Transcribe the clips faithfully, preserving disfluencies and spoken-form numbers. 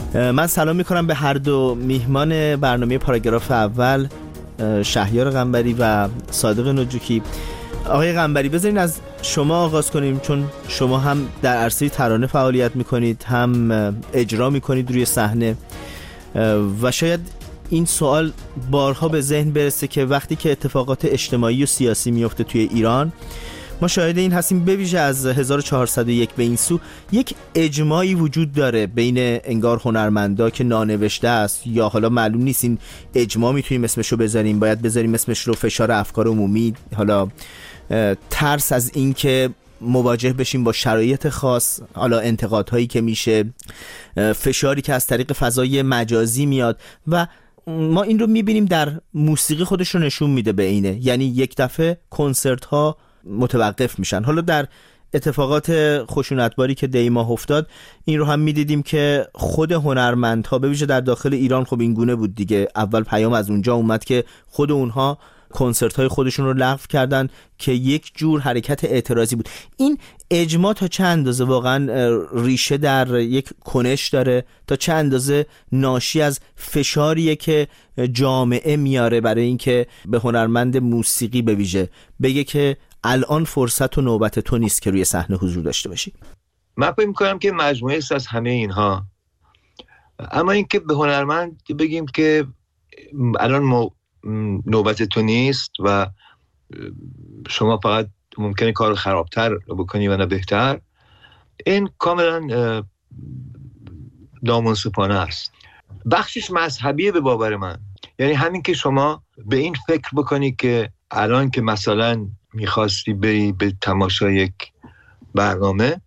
من سلام میکنم به هر دو میهمان برنامه پاراگراف اول، شهریار قنبری و صادق نجوکی. آقای قنبری بذارین از شما آغاز کنیم، چون شما هم در عرصه ترانه فعالیت میکنید، هم اجرا میکنید روی صحنه و شاید این سوال بارها به ذهن برسه که وقتی که اتفاقات اجتماعی و سیاسی میفته توی ایران، ما شاهد این هستیم به ویژه از هزار و چهارصد و یک به این سو یک اجماعی وجود داره بین انگار هنرمندا که نانوشته است، یا حالا معلوم نیست این اجماع میتونیم اسمشو بذاریم، باید بذاریم اسمش رو فشار افکار عمومی، حالا ترس از این که مواجه بشیم با شرایط خاص، حالا انتقادهایی که میشه، فشاری که از طریق فضای مجازی میاد و ما این رو میبینیم در موسیقی خودش رو نشون میده به اینه. یعنی یک دفعه کنسرت ها متوقف میشن. حالا در اتفاقات خشونتباری که دی ماه افتاد این رو هم میدیدیم که خود هنرمندها به ویژه در داخل ایران خب این گونه بود دیگه. اول پیام از اونجا اومد که خود اونها کنسرت های خودشون رو لغو کردن که یک جور حرکت اعتراضی بود. این اجماع تا چه اندازه واقعا ریشه در یک کنش داره، تا چه اندازه ناشی از فشاریه که جامعه میاره برای اینکه به هنرمند موسیقی به ویژه بگه که الان فرصت و نوبت تو نیست که روی صحنه حضور داشته باشی؟ من فکر می‌کنم که مجموعه است از همه اینها. اما اینکه به هنرمند بگیم که الان مو... نوبت تو نیست و شما فقط ممکنه کار خرابتر بکنی و نه بهتر، این کاملا نامنصفانه است. بخشش مذهبیه به باور من. یعنی همین که شما به این فکر بکنی که الان که مثلا میخواستی بری به تماشای یک برنامه،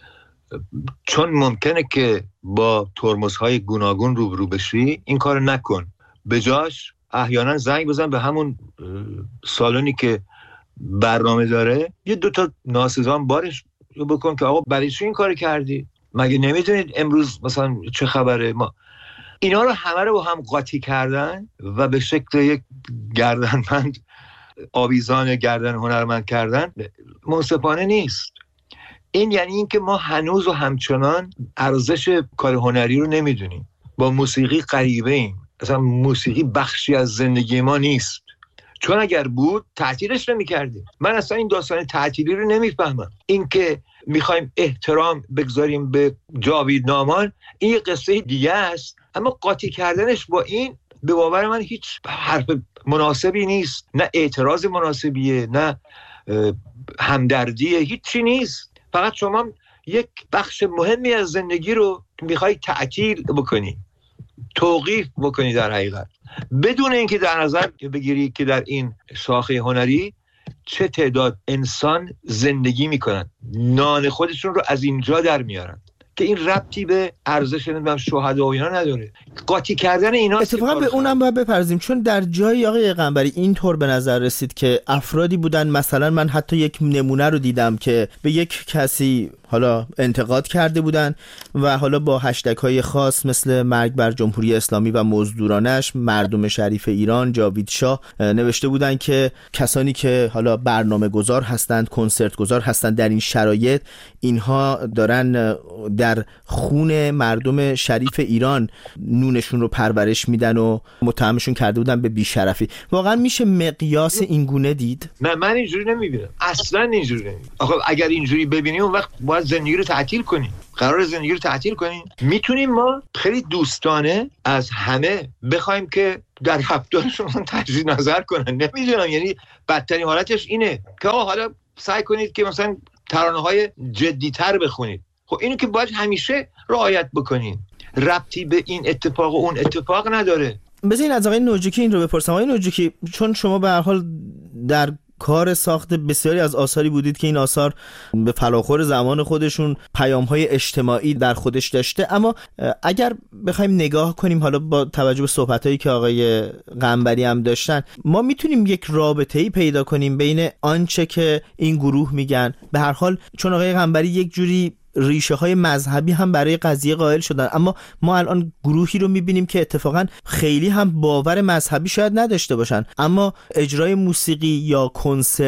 چون ممکنه که با ترمزهای گوناگون روبرو بشی، این کار نکن. به جاش احیانا زنگ بزن به همون سالونی که برنامه داره، یه دوتا ناسزان بارش بکن که آقا برای چی این کار کردی؟ مگه نمیدونید امروز مثلا چه خبره؟ ما اینا رو همه رو با هم قاطی کردن و به شکل یک گردنبند آویزان گردن هنرمند کردن منصفانه نیست. این یعنی این که ما هنوز و همچنان ارزش کار هنری رو نمیدونیم. با موسیقی غریبه ایم. اصلا موسیقی بخشی از زندگی ما نیست. چون اگر بود تعطیلش نمی‌کردیم. من اصلا این داستان تعطیلی رو نمیفهمم. این که میخوایم احترام بگذاریم به جاوید نامان، این یه قصه دیگه است. اما قاطی کردنش با این به باور من هیچ حرف مناسبی نیست. نه اعتراض مناسبیه، نه همدردیه، هیچی نیست. فقط شما یک بخش مهمی از زندگی رو میخوای تعطیل بکنی، توقیف بکنی در حقیقت، بدون اینکه در نظر بگیری که در این شاخه هنری چه تعداد انسان زندگی میکنن، نان خودشون رو از اینجا در میارن که این ربطی به ارزش نمیدونم شهدا و اینا نداره. قاطی کردن اینا اتفاقا به اونم باید بپرزیم، چون در جای آقای قنبری اینطور به نظر رسید که افرادی بودن، مثلا من حتی یک نمونه رو دیدم که به یک کسی حالا انتقاد کرده بودن و حالا با هشتگ های خاص مثل مرگ بر جمهوری اسلامی و مزدورانش، مردم شریف ایران، جاوید شاه نوشته بودن که کسانی که حالا برنامه گذار هستند، کنسرت گذار هستند، در این شرایط اینها دارن در خون مردم شریف ایران نونشون رو پرورش میدن و متهمشون کرده بودن به بیشرفی. واقعا میشه مقیاس این گونه دید؟ نه، من اینجوری نمیبینم، اصلا اینجوری نمیبینم. آخه اگر اینجوری ببینیم اون وقت باید زندگی رو تعطیل کنیم. قرار زندگی رو تعطیل کنیم. میتونیم ما خیلی دوستانه از همه بخوایم که در رفتارشون تجدید نظر کنن. نمیدونم، یعنی بدترین حالتش اینه که آقا حالا سعی کنید که مثلا ترانه‌های جدی‌تر بخونید. خب اینو که باید همیشه رعایت بکنین. ربطی به این اتفاق و اون اتفاق نداره. بذارین از آقای نجوکی این رو بپرسم. آقای نجوکی، چون شما به هر حال در کار ساخت بسیاری از آثاری بودید که این آثار به فلاخور زمان خودشون پیام‌های اجتماعی در خودش داشته، اما اگر بخوایم نگاه کنیم حالا با توجه به صحبتایی که آقای قنبری هم داشتن، ما میتونیم یک رابطه‌ای پیدا کنیم بین آنچه که این گروه میگن، به هر حال چون آقای قنبری یک جوری ریشه های مذهبی هم برای قضیه قائل شدن، اما ما الان گروهی رو میبینیم که اتفاقا خیلی هم باور مذهبی شاید نداشته باشن، اما اجرای موسیقی یا کنسرت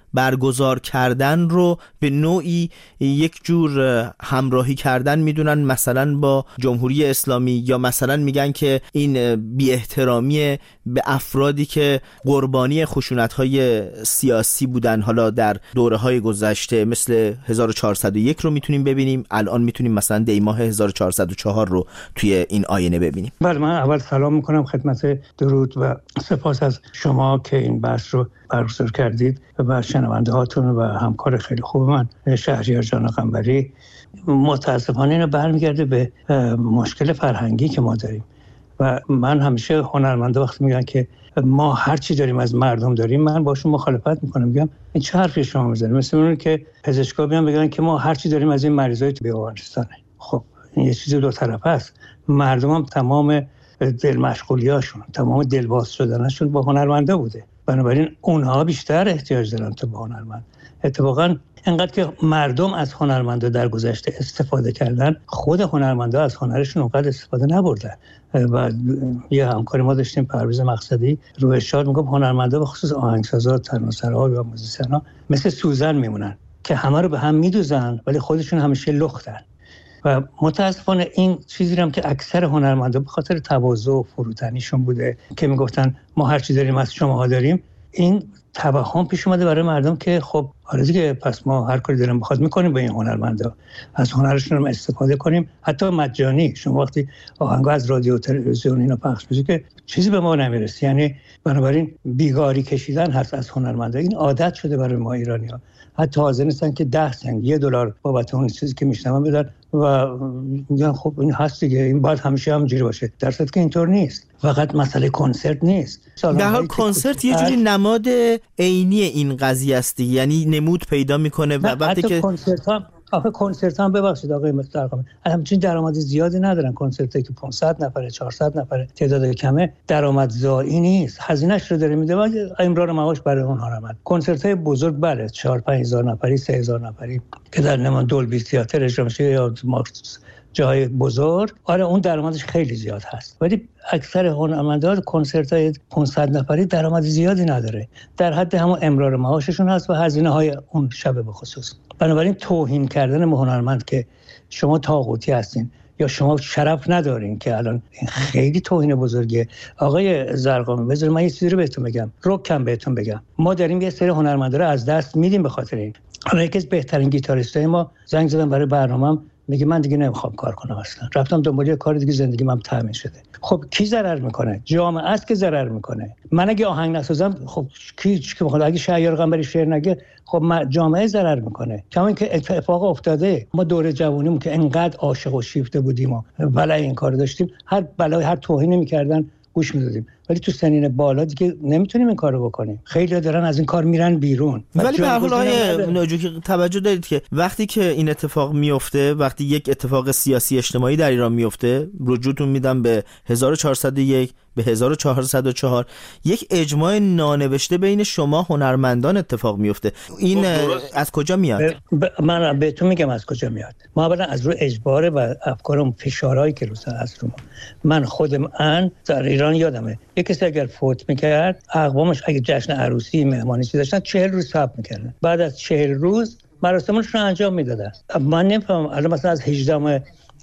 برگزار کردن رو به نوعی یک جور همراهی کردن میدونن مثلا با جمهوری اسلامی، یا مثلا میگن که این بی احترامی به افرادی که قربانی خشونت‌های سیاسی بودن حالا در دوره‌های گذشته، مثل هزار و چهارصد و یک رو میتونیم ببینیم، الان میتونیم مثلا دی ماه هزار و چهارصد و چهار رو توی این آینه ببینیم. بله، من اول سلام میکنم خدمت درود و سپاس از شما که این بحث رو برگزار کردید و شنونده هاتون و همکار خیلی خوب من شهریار جان قنبری. متاسفانه اینو برمیگرده به مشکل فرهنگی که ما داریم و من همیشه هنرمنده وقتی میگن که ما هر چی داریم از مردم داریم، من باشون مخالفت میکنم، میگم این چه حرفی شما میزنید؟ مثل اون که پزشکا بیان بگن که ما هر چی داریم از این مریضای بیمارستانه. خب این یه چیز دو طرفه است. مردم هم تمام دل مشغولیاشون، تمام دلباز شدنشون با هنرمنده بوده، بنابراین اونها بیشتر احتیاج دارن تا به هنرمند. اتفاقا انقدر که مردم از هنرمندا در گذشته استفاده کردن، خود هنرمندا از هنرشون اونقدر استفاده نبردن. و یه همکاری ما داشتیم، پرویز مقصدی، رو ارشاد میگم هنرمندا به خصوص آهنگسازا، ترانه‌سراها و موزیسینا مثل سوزن میمونن که همه رو به هم میدوزن ولی خودشون همیشه لختن. و متاسفانه این چیزی هم که اکثر هنرمندا به خاطر تواضع و فروتنیشون بوده که میگفتن ما هر چی داریم از شماها داریم، این توهم پیش اومده برای مردم که خب حالا دیگه پس ما هر کاری داریم بخواد میکنیم به این هنرمندا، از هنرشون هم استفاده کنیم، حتی مجانی. شما وقتی آهنگا از رادیو و تلویزیون اینا پخش میشه که چیزی به ما نمیرسه، یعنی بنابراین بیگاری کشیدن هست از هنرمندا. این عادت شده برای ما ایرانی‌ها، حتی حاضر نیستن که ده سنت یه دلار بابت اون چیزی که میشنون بدن و میگن خب این هست دیگه، این باید همیشه همینجوری باشه، در صورتی که اینطور نیست. فقط مسئله کنسرت نیست. در حال کنسرت یه جوری نماد عینی این قضیه است، یعنی نمود پیدا میکنه و وقتی که کنسرت ها آخه کنسرت هم ببخشید آقای مسترقمی همچین درآمد زیادی ندارن. کنسرتی که پانصد نفره چهارصد نفره تعداد کمه درآمدزایی نیست، هزینه‌اش رو داره میده و امرار معاش برای اون هنرمند. کنسرت‌های بزرگ بله چهار پنج هزار نفری سه هزار نفری که در نمان دولبی تئاتر اجرا میشه یا مارکس جای بزرگ، آره اون درآمدش خیلی زیاد هست، ولی اکثر هنرمندان کنسرت‌های پانصد نفری درآمد زیادی نداره، در حد همون امرار معاششون هست و هزینه‌های اون شب به خصوص. بنابراین توهین کردن به هنرمند که شما طاغوتی هستین یا شما شرف ندارین که الان این خیلی توهین بزرگیه. آقای زرقامی بذار من یه چیزی رو بهتون بگم، رکم بهتون بگم، ما داریم یه سری هنرمندا رو از دست میدیم به خاطر این. الان یکی از بهترین گیتاریستای ما زنگ زدن برای برنامه‌ام، میگه من دیگه نمیخوام کار کنم اصلا، رفتم دنبال یه کار دیگه، زندگیم هم تامین شده. خب کی ضرر میکنه؟ جامعه است که ضرر میکنه. من اگه آهنگ نسازم خب کی کی بخواد؟ اگه شهریار قنبری شعر نگه خب جامعه ضرر میکنه. کما اینکه اتفاق افتاده، ما دوره جوونیمون که انقدر عاشق و شیفته بودیم و بلای این کارو داشتیم، هر بلای هر توهینی میکردن گوش میدادیم، ولی تو سنین بالا دیگه نمیتونیم این کارو بکنیم. خیلی دارن از این کار میرن بیرون. ولی به هر حال آقای ناجوکی توجه دارید که وقتی که این اتفاق میفته، وقتی یک اتفاق سیاسی اجتماعی در ایران میفته، رجوعتون میدم به هزار و چهارصد و یک به هزار و چهارصد و چهار، یک اجماع نانوشته بین شما هنرمندان اتفاق میفته. این از کجا میاد؟ ب... من بهتون میگم از کجا میاد. ما اولا از رو اجبار و افکار فشارهایی که روسا هست رو ما. من خودم ان در ایران یادمه یک کسی اگر فوت میکرد، اقوامش اگه جشن عروسی مهمانی چیز داشتن چهل روز صبر میکردن، بعد از چهل روز مراسمش رو انجام میدادن. من نمیفهمم الان مثلا از هجدهم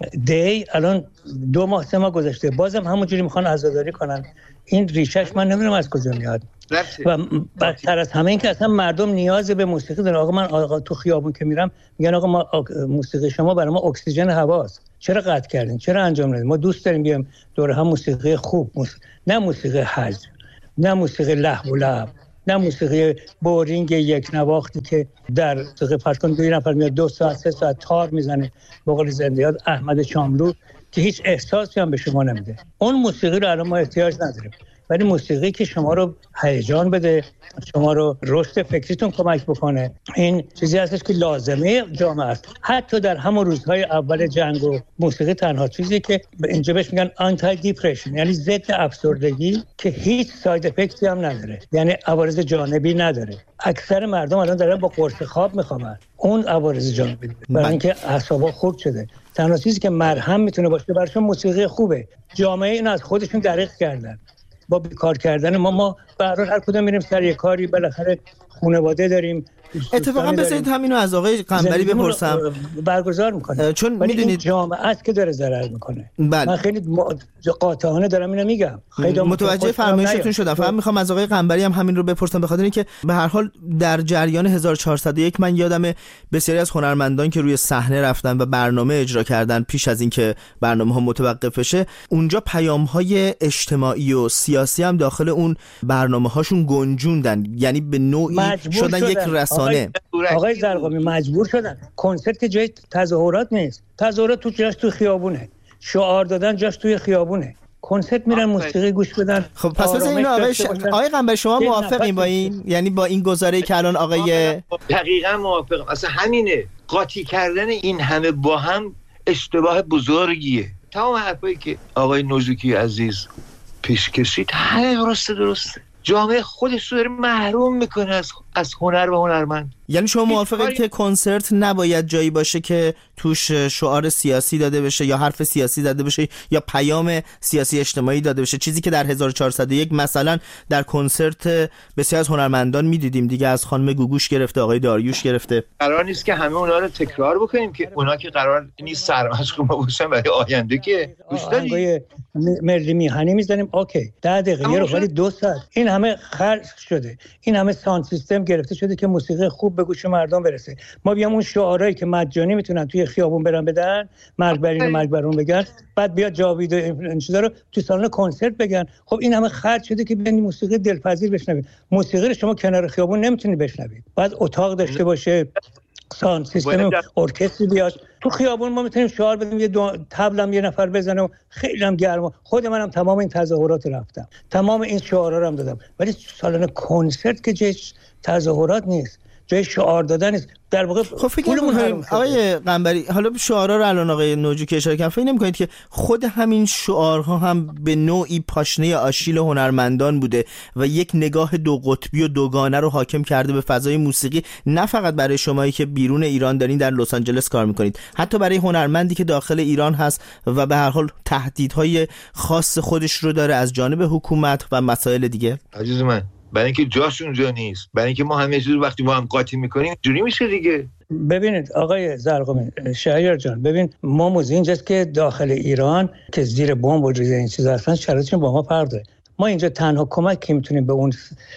دی الان دو ماه سه ماه گذشته بازم همونجوری میخوان عزاداری کنن. این ریشش من نمیدونم از کجا میاد. و بدتر از همه این که اصلا مردم نیاز به موسیقی دارن. آقا من آقا تو خیابون که میرم میگن آقا ما موسیقی شما برای ما اکسیژن هواست، چرا قطع کردین، چرا انجام ندید؟ ما دوست داریم بیام دور هم موسیقی خوب، موسیقی... نه موسیقی هج، نه موسیقی لهو و لعب، نه موسیقی بورینگ یک نواختی که در دقیقه فرض کن دو نفر میاد دو ساعت سه ساعت تار میزنه به قول زندیات احمد شاملو که هیچ احساسی هم به شما نمیده. اون موسیقی رو الان ما احتیاج نداریم، ولی موسیقی که شما رو هیجان بده، شما رو رشد فکریتون کمک بکنه، این چیزی هستش که لازمه جامعه است. حتی در همون روزهای اول جنگ و موسیقی تنها چیزی که اینجا بهش میگن آنتی دیپرشن، یعنی ضد افسردگی که هیچ ساید افکتی هم نداره، یعنی عوارض جانبی نداره. اکثر مردم الان دارن با قرص خواب میخوابن، اون عوارض جانبی داره، برای اینکه اعصابا خورد شده. تنها چیزی که مرهم میتونه باشه براشون موسیقی خوبه. جامعه این از خودشون دریغ کردن با بیکار کردن ما. ما به هر حال هر کدوم میریم سر یه کاری، بالاخره خانواده داریم. اتفاقا بذارید همینو از آقای قنبری بپرسم. برگزار میکنه چون میدونید جامعه است که داره ضرر میکنه. بله. من خیلی قاطعانه دارم اینو میگم. خیلی متوجه فرمایشتون شدم. فقط میخوام از آقای قنبری هم همین رو بپرسم به خاطر اینکه به هر حال در جریان هزار و چهارصد و یک من یادم بسیاری از هنرمندان که روی صحنه رفتن و برنامه اجرا کردن پیش از اینکه برنامه‌ها متوقف بشه، اونجا پیام‌های اجتماعی و سیاسی هم داخل اون برنامه‌هاشون گنجوندن، یعنی به نوعی شدن یک رسانه. آقای, آقای زرقامی مجبور شدن. کنسرت که جای تظاهرات نیست. تظاهرات تو جاش تو خیابونه. شعار دادن جاش توی خیابونه. کنسرت میرن موسیقی گوش بدن. خب پس مثلا این آقای ش... آقای قنبری شما موافقین با این؟ یعنی با این گزاره‌ای که الان آقای دقیقاً موافقم. اصلا همینه. قاطی کردن این همه با هم اشتباه بزرگیه. تمام حرفایی که آقای نوجوکی عزیز پیش کشید همه درسته درسته. جامعه خودش رو داره محروم میکنه از از هنر و هنرمند. یعنی شما موافقید که کنسرت نباید جایی باشه که توش شعار سیاسی داده بشه یا حرف سیاسی داده بشه یا پیام سیاسی اجتماعی داده بشه، چیزی که در هزار و چهارصد و یک مثلا در کنسرت بسیار از هنرمندان میدیدیم دیگه، از خانم گوگوش گرفته آقای داریوش گرفته. قرار نیست که همه اونا رو تکرار بکنیم که اونا که قرار نیست سرمشق ما باشن برای آینده که گوش دادی ملی میهنی میزنیم اوکی ده دقیقه یه رو ولی دو ساعت این همه خرج شده، این همه ساوند سیستم گرفته شده که موسیقی خوب به گوش مردم برسه. ما بیام اون شعارهایی که مجانی میتونن توی خیابون برن بدن، مرگ بر این مرگ بر اون بگن، بعد بیاد جاوید و این چیزا رو تو سالن کنسرت بگن. خب این همه خرج شده که ببین موسیقی دلپذیر بشنوید. موسیقی رو شما کنار خیابون نمیتونید بشنوید. بعد اتاق داشته باشه، ساوند سیستم ارکستر بیاد تو خیابون. ما میتونیم شعار بدیم، یه طبلم یه نفر بزنه و خیلی هم گرم. خود منم تمام این تظاهرات رفتم، تمام این شعارا رو هم دادم، ولی سالن کنسرت که جای تظاهرات نیست، جای شعار دادن نیست. در واقع خب فکر نمی‌کنید آقای قنبری، حالا شعارا رو الان آقای نوجوکی اشاره کردن، فکر نمی‌کنید که خود همین شعارها هم به نوعی پاشنه آشیل هنرمندان بوده و یک نگاه دو قطبی و دوگانه رو حاکم کرده به فضای موسیقی، نه فقط برای شمایی که بیرون ایران دارین در لس آنجلس کار می‌کنید، حتی برای هنرمندی که داخل ایران هست و به هر حال تهدیدهای خاص خودش رو داره از جانب حکومت و مسائل دیگه؟ عزیز من، برای اینکه جاشون جا نیست، برای اینکه ما همه چیز وقتی ما هم قاطی میکنیم جوری میشه دیگه. ببینید آقای زرقامی، شهریار جان، ببین ما موضوع اینجاست که داخل ایران که زیر بمب و این چیزا هستن شرایطشون با ما فرق داره. ما اینجا تنها کمک که میتونیم به اون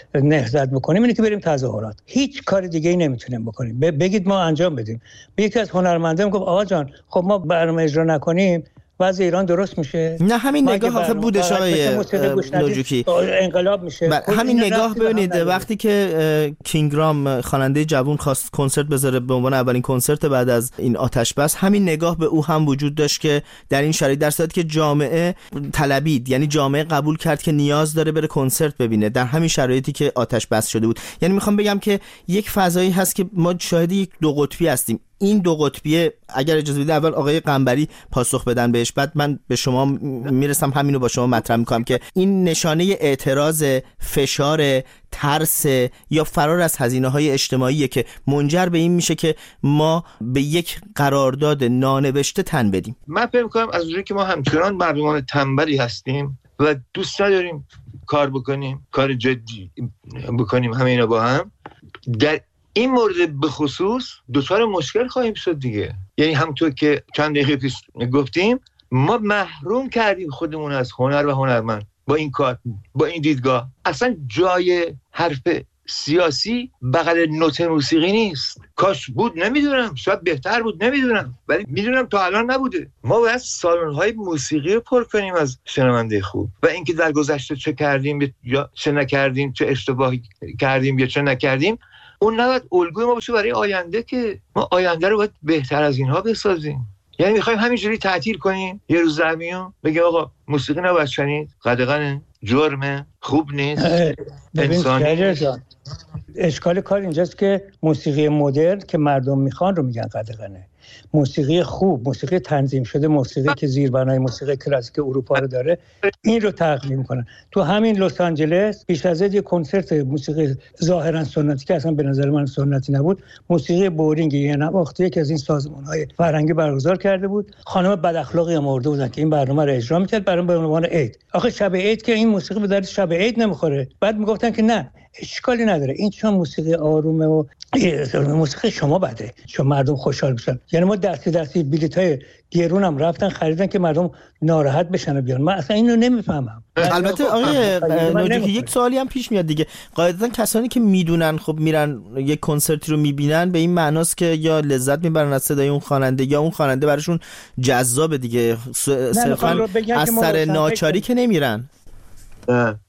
نهضت بکنیم اینه که بریم تظاهرات. هیچ کار دیگه ای نمیتونیم بکنیم. بگید ما انجام بدیم. یکی از هنرمندان گفت آقا جان خب ما برنامه اجرا نکنیم وضع ایران درست میشه. نه همین نگاه آخه بودش آقای نوجوکی، انقلاب میشه. همین نگاه ببینید وقتی که کینگرام خواننده جوان خواست کنسرت بذاره به عنوان اولین کنسرت بعد از این آتش بس، همین نگاه به او هم وجود داشت که در این شرایط در صورتی که جامعه طلبید، یعنی جامعه قبول کرد که نیاز داره بره کنسرت ببینه در همین شرایطی که آتش بس شده بود. یعنی میخوام بگم که یک فضایی هست که ما شاهد یک دو قطبی هستیم. این دو قطبیه اگر اجازه بدید اول آقای قنبری پاسخ بدن بهش، بعد من به شما میرسم همینو با شما مطرح میکنم که این نشانه اعتراض، فشار، ترس یا فرار از هزینه‌های اجتماعیه که منجر به این میشه که ما به یک قرارداد نانوشته تن بدیم. من فکر میکنم از اونجایی که ما همچنان مردمان تنبلی هستیم و دوست نداریم کار بکنیم، کار جدی بکنیم همه اینا با هم، در این مورد به خصوص دوچار مشکل خواهیم شد دیگه. یعنی همونطور که چند دقیقه پیش گفتیم ما محروم کردیم خودمون از هنر و هنرمند با این کار، با این دیدگاه. اصلا جای حرف سیاسی بغل نوت موسیقی نیست. کاش بود، نمیدونم، شاید بهتر بود، نمیدونم، ولی میدونم تا الان نبوده. ما باید سالن‌های موسیقی رو پر کنیم از شنونده خوب و اینکه در گذشته چه کردیم یا چه نکردیم، چه اشتباهی کردیم یا چه نکردیم، اون نباید الگوی ما باشه برای آینده که ما آینده رو باید بهتر از اینها بسازیم. یعنی میخوایم همینجوری تعطیل کنیم یه روز زمینو بگیم آقا موسیقی نباید شنید، قدغنه، جرمه، خوب نیست، انسانی. اشکال کار اینجاست که موسیقی مدرن که مردم میخوان رو میگن قدغنه. موسیقی خوب، موسیقی تنظیم شده، موسیقی که زیربنای موسیقی کلاسیک اروپا رو داره، این رو تقلید میکنن. تو همین لس آنجلس پیش از این یه کنسرت موسیقی ظاهرا سنتی که اصلا به نظر من سنتی نبود، موسیقی بورینگ یه نواختی که از این سازمان‌های فرهنگی برگزار کرده بود، خانم بد اخلاقی آورده بودن که این برنامه رو اجرا می‌کرد برای به عنوان عید. آخه شب عید که این موسیقی به درد شب عید نمیخوره. بعد میگفتن که نه، اشکالی نداره. این چون موسیقی آرومه و موسیقی شما بده چون مردم خوشحال بشن. یعنی ما دستی دستی بلیطای گرون هم رفتن خریدن که مردم ناراحت بشن و بیان. من اصلا اینو نمیفهمم. البته آقای نوجوکی یک سوالی هم پیش میاد دیگه. قاعدتا کسانی که میدونن خب میرن یک کنسرتی رو میبینن به این معناست که یا لذت میبرن از صدای اون خواننده یا اون خواننده براشون جذابه دیگه. صرفا از سر ناچاری که نمیرن. نه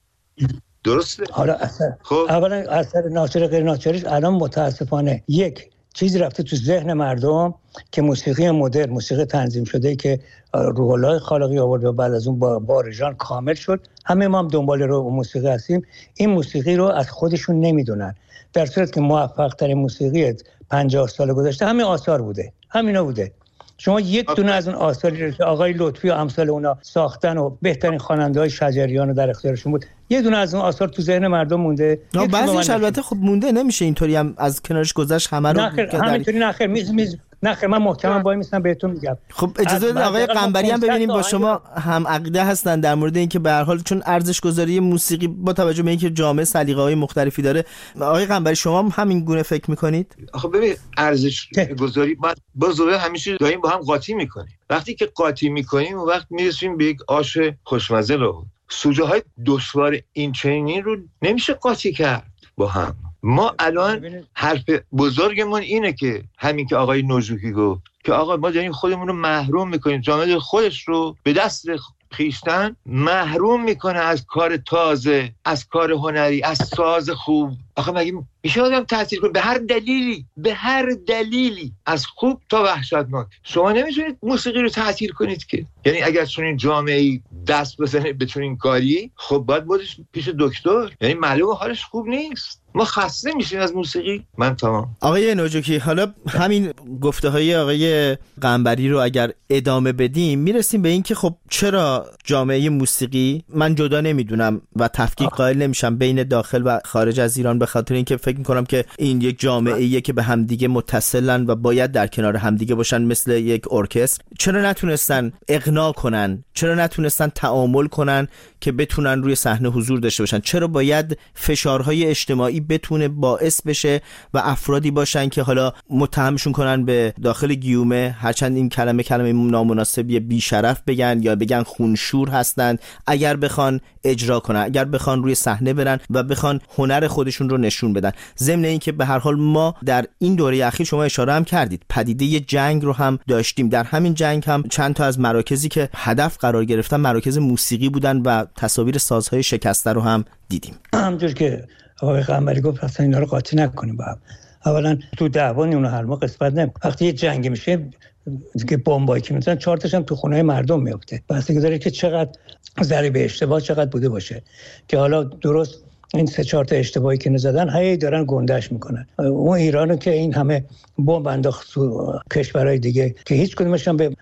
درسته. حالا اثر خب اولا اثر ناچاری غیر ناچاریش الان متاسفانه یک چیزی رفته تو ذهن مردم که موسیقی مدرن، موسیقی تنظیم شده که روح الله خالقی آورد و بعد از اون با بارجان کامل شد، همه ما هم دنبال رو موسیقی هستیم. این موسیقی رو از خودشون نمیدونن، در صورتی که موفق ترین موسیقی پنجاه سال گذشته همین آثار بوده، همینا بوده. شما یک دونه از اون آثاری رو که آقای لطفی و امثال اونا ساختن و بهترین خواننده‌های شجریان رو در اختیارشون بود، یه دونه از اون آثار تو ذهن مردم مونده. نه بعضیش البته خب مونده، نمیشه اینطوری هم از کنارش گذشت همه رو. نه همینطوری نه خیر میز میز نه خیر من محکمم وای میستم بهتون میگم. خب اجازه بدید آقای قنبری هم ببینیم با شما هم عقیده هستن در مورد اینکه به هر حال چون ارزش گذاری موسیقی با توجه به اینکه جامعه سلیقه‌های مختلفی داره. آقای قنبری شما هم همین گونه فکر میکنید؟ آخه ببین ارزش گذاری با زوره همیشه داریم با هم قاطی میکنیم. وقتی که قاطی میکنیم اون وقت میرسیم به یک آش خوشمزه. رو سوژه های دشوار این چنینی رو نمیشه قاطی کرد با هم. ما الان حرف بزرگمون اینه که همین که آقای نوجوکی گفت که آقا ما داریم خودمون رو محروم میکنیم، جامعه خودش رو به دست خیشتن محروم میکنه از کار تازه، از کار هنری، از ساز خوب. آخه مگه میشه آدم تاثیر کنه به هر دلیلی، به هر دلیلی از خوب تا وحشتناک؟ شما نمیتونید موسیقی رو تاثیر کنید که. یعنی اگر چنین جامعه‌ای دست بزنه به چنین کاری، خب باید بودش پیش دکتر. یعنی معلومه حالش خوب نیست. ما خسته میشیم از موسیقی. من تمام. آقای نوجوکی حالا همین گفته های آقای قنبری رو اگر ادامه بدیم میرسیم به این که خب چرا جامعه موسیقی، من جدا نمیدونم و تفکیک قائل نمیشم بین داخل و خارج از ایران، به خاطر اینکه فکر میکنم که این یک جامعه‌ایه که به همدیگه متصلن و باید در کنار همدیگه باشن مثل یک ارکستر. چرا نتونستن اقناع کنن؟ چرا نتونستن تعامل کنن که بتونن روی صحنه حضور داشته باشن؟ چرا باید فشارهای اجتماعی بتونه باعث بشه و افرادی باشن که حالا متهمشون کنن به داخل گیومه، هرچند این کلمه کلمه نامناسبی، بی‌شرف بگن یا بگن خونشور هستند، اگر بخوان اجرا کنن، اگر بخوان روی صحنه برن و بخوان هنر خودشون رو نشون بدن. ضمن اینکه به هر حال ما در این دوره اخیر شما اشاره هم کردید پدیده جنگ رو هم داشتیم. در همین جنگ هم چند تا از مراکزی که هدف قرار گرفتن مراکز موسیقی بودن و تصاویر سازهای شکسته رو هم دیدیم. همونجور که آقای قنبری گفت اصلا اینا رو قاطی نکنیم با هم. اولا تو دعوا اونو هر ما قسمت نمی. وقتی یه جنگ میشه که بمبایی که میزنن چهار تاش هم تو خونه مردم میفته. بستگی داره که چقدر ضریب اشتباه چقدر بوده باشه که حالا درست این سه چهار تا اشتباهی که نزدن هی دارن گندش میکنن. اون ایرانو که این همه بمب انداخت تو کشورهای دیگه که هیچ کدومش هم به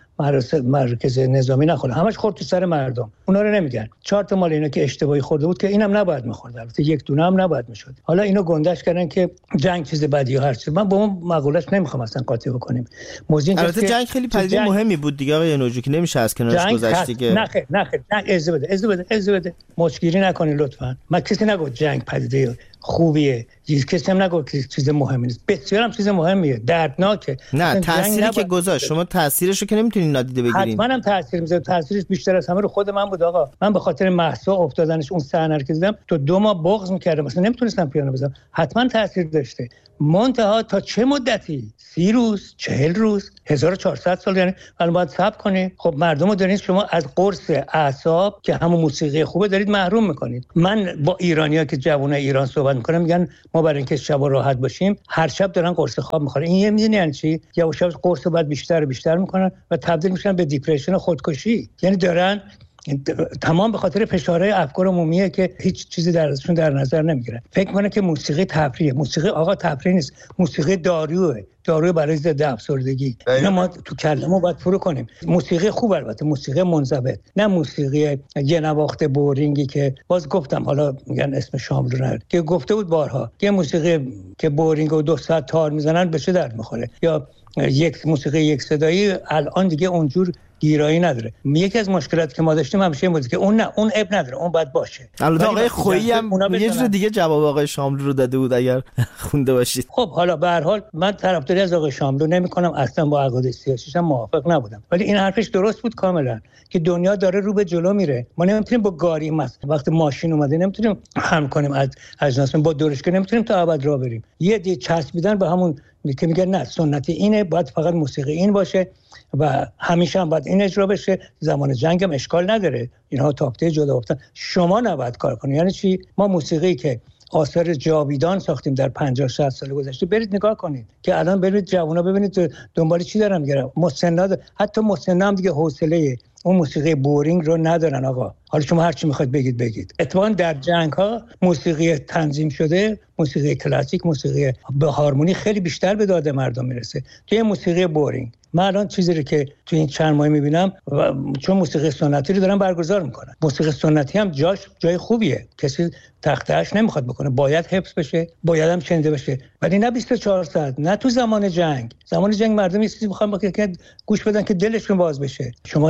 مرکز نظامی نخورد، همش خورد تو سر مردم. اونا رو نمیگن. چهار تا مال اینا که اشتباهی خورده بود که اینم نباید میخورد، البته یک دونه هم نباید میشد. حالا اینو گندش کردن که جنگ چیز بدی یا هر چیز. من با اون مقولهش نمیخوام اصلا قاطی بکنیم. موضوع البته جنگ خیلی پدیده مهمی بود دیگه آقای نوجوکی، نمیشه از کنارش گذشت دیگه. نه خیر نه خیر نه اجازه بده اجازه بده اجازه بده مشکلی نکنید لطفا. من کسی نگفت جنگ پدیده خوبیه، کسی هم نگفت که چیز مهمی نیست، بسیار هم چیز مهمیه، دردناکه. نه تأثیری که گذاشت شما تأثیرش رو که نمیتونین نادیده بگیرین. حتما هم تأثیر میذاره. تأثیرش بیشتر از همه رو خود من بود آقا. من به خاطر مهسا افتادنش اون صحنه که دیدم تو دو ماه بغض می‌کردم، مثلا نمیتونستم پیانو بزنم. حتما تأثیر داشته. منتها تا چه مدتی؟ سی روز، چهل روز، هزار و چهارصد سال، یعنی الان باید صبر کنید. خب مردمو دارین شما از قرص اعصاب که همون موسیقی خوبه دارید محروم میکنید. من با ایرانی‌ها که جوانای ایران صحبت میکنم میگن ما برای اینکه شب راحت باشیم هر شب دارن قرص خواب میخورن. این میدونی یعنی چی؟ یواش یواش قرص بعد بیشتر و بیشتر میکنن و تبدیل میشن به دیپرشن و خودکشی. یعنی دارن تمام به خاطر فشارهای افکار عمومیه که هیچ چیزی در ازشون در نظر نمیگیرن. فکر کنه که موسیقی تفریحه. موسیقی آقا تفریح نیست، موسیقی داروئه، داروی برای ضد افسردگی. اینا ما تو کلمو باید فرو کنیم. موسیقی خوب، البته موسیقی منضبط، نه موسیقی یه نواخت بورینگی که باز گفتم حالا میگن اسم شاملو نه که گفته بود بارها که موسیقی که بورینگ و دو ساعت تار میزنن به چه درد میخوره، یا یک موسیقی یک صدایی الان دیگه اونجور گیرایی نداره. یکی از مشکلاتی که ما داشتیم همیشه بود که اون نه اون اب نداره، اون باید باشه. البته آقای خویی هم یه جور دیگه جواب آقای شاملو رو داده بود اگر خونده باشید. خب حالا به هر حال من طرفداری از آقای شاملو نمی‌کنم، اصلا با عقاید سیاسیش هم موافق نبودم، ولی این حرفش درست بود کاملا که دنیا داره رو به جلو میره. ما نمیتونیم با گاری مس وقتی ماشین اومده نمیتونیم هم کنیم از اجناس با دورشگاه نمیتونیم تا ابد راه بریم. یه دی چسبیدن به همون که میگه نه سنتی اینه، باید فقط موسیقی این باشه و همیشه هم باید این اجرا بشه. زمان جنگ هم اشکال نداره، اینها تاکته جدا افتادن. شما نباید کار کنید. یعنی چی؟ ما موسیقی که آثار جاویدان ساختیم در پنجاه شصت سال گذشته برید نگاه کنید که الان برید جوونا ببینید دنبال چی دارن میگردن. مسنا حتی مسنا هم دیگه حوصله اون موسیقی بورینگ رو ندارن آقا. حالا شما هر چی میخواید بگید بگید. اتفاقا در جنگ ها موسیقی تنظیم شده، موسیقی کلاسیک، موسیقی به هارمونی خیلی بیشتر به داده مردم میرسه توی موسیقی بورینگ. من الان چیزی رو که تو این چند ماه میبینم و چون موسیقی سنتی رو دارن برگزار میکنن، موسیقی سنتی هم جاش جای خوبیه، کسی تختهش نمیخواد بکنه، باید حفظ بشه، باید هم شنیده بشه، ولی نه بیست و چهار ساعت، نه تو زمان جنگ. زمان جنگ مردم یه چیزی میخوان که گوش بدن که دلشون باز بشه. شما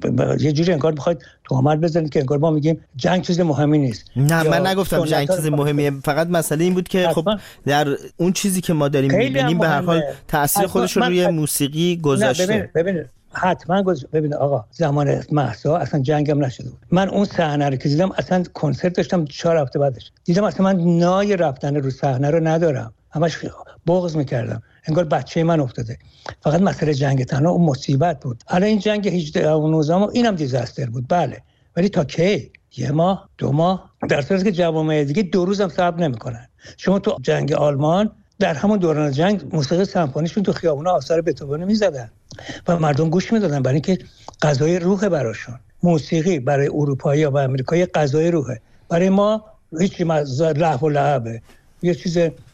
یه جوری انگار میخواید تهمت بزنید که انگار ما میگیم جنگ چیز مهمی نیست. نه من نگفتم جنگ چیز مهمیه، فقط مسئله این بود که خب در اون چیزی که ما داریم میبینیم به هر حال تاثیر خودش رو روی موسیقی گذاشته. ببین ببین حتما گذاشته. ببین آقا زمان مهسا اصلا جنگم نشده بود. من اون صحنه رو که دیدم، اصلا کنسرت داشتم چهار هفته بعدش دیدم، اصلا من نای رفتن رو صحنه رو ندارم، همش بغض میکردم، انگار بچه من افتاده. فقط مسئله جنگ تنها اون مصیبت بود. الان این جنگ هجده و نوزده اینم دیزاستر بود بله، ولی تا کی؟ یه ماه دو ماه، در صورتی که جوامع دیگه دو روز هم صبر نمیکنن. شما تو جنگ آلمان در همون دوران جنگ موسیقی سمفونیشون تو خیابونا آثار بتهوون میزدن و مردم گوش میدادن، برای اینکه غذای روح براشون. موسیقی برای اروپایی و آمریکایی غذای روحه، برای ما هیچ لهو و لعبه، یه چیز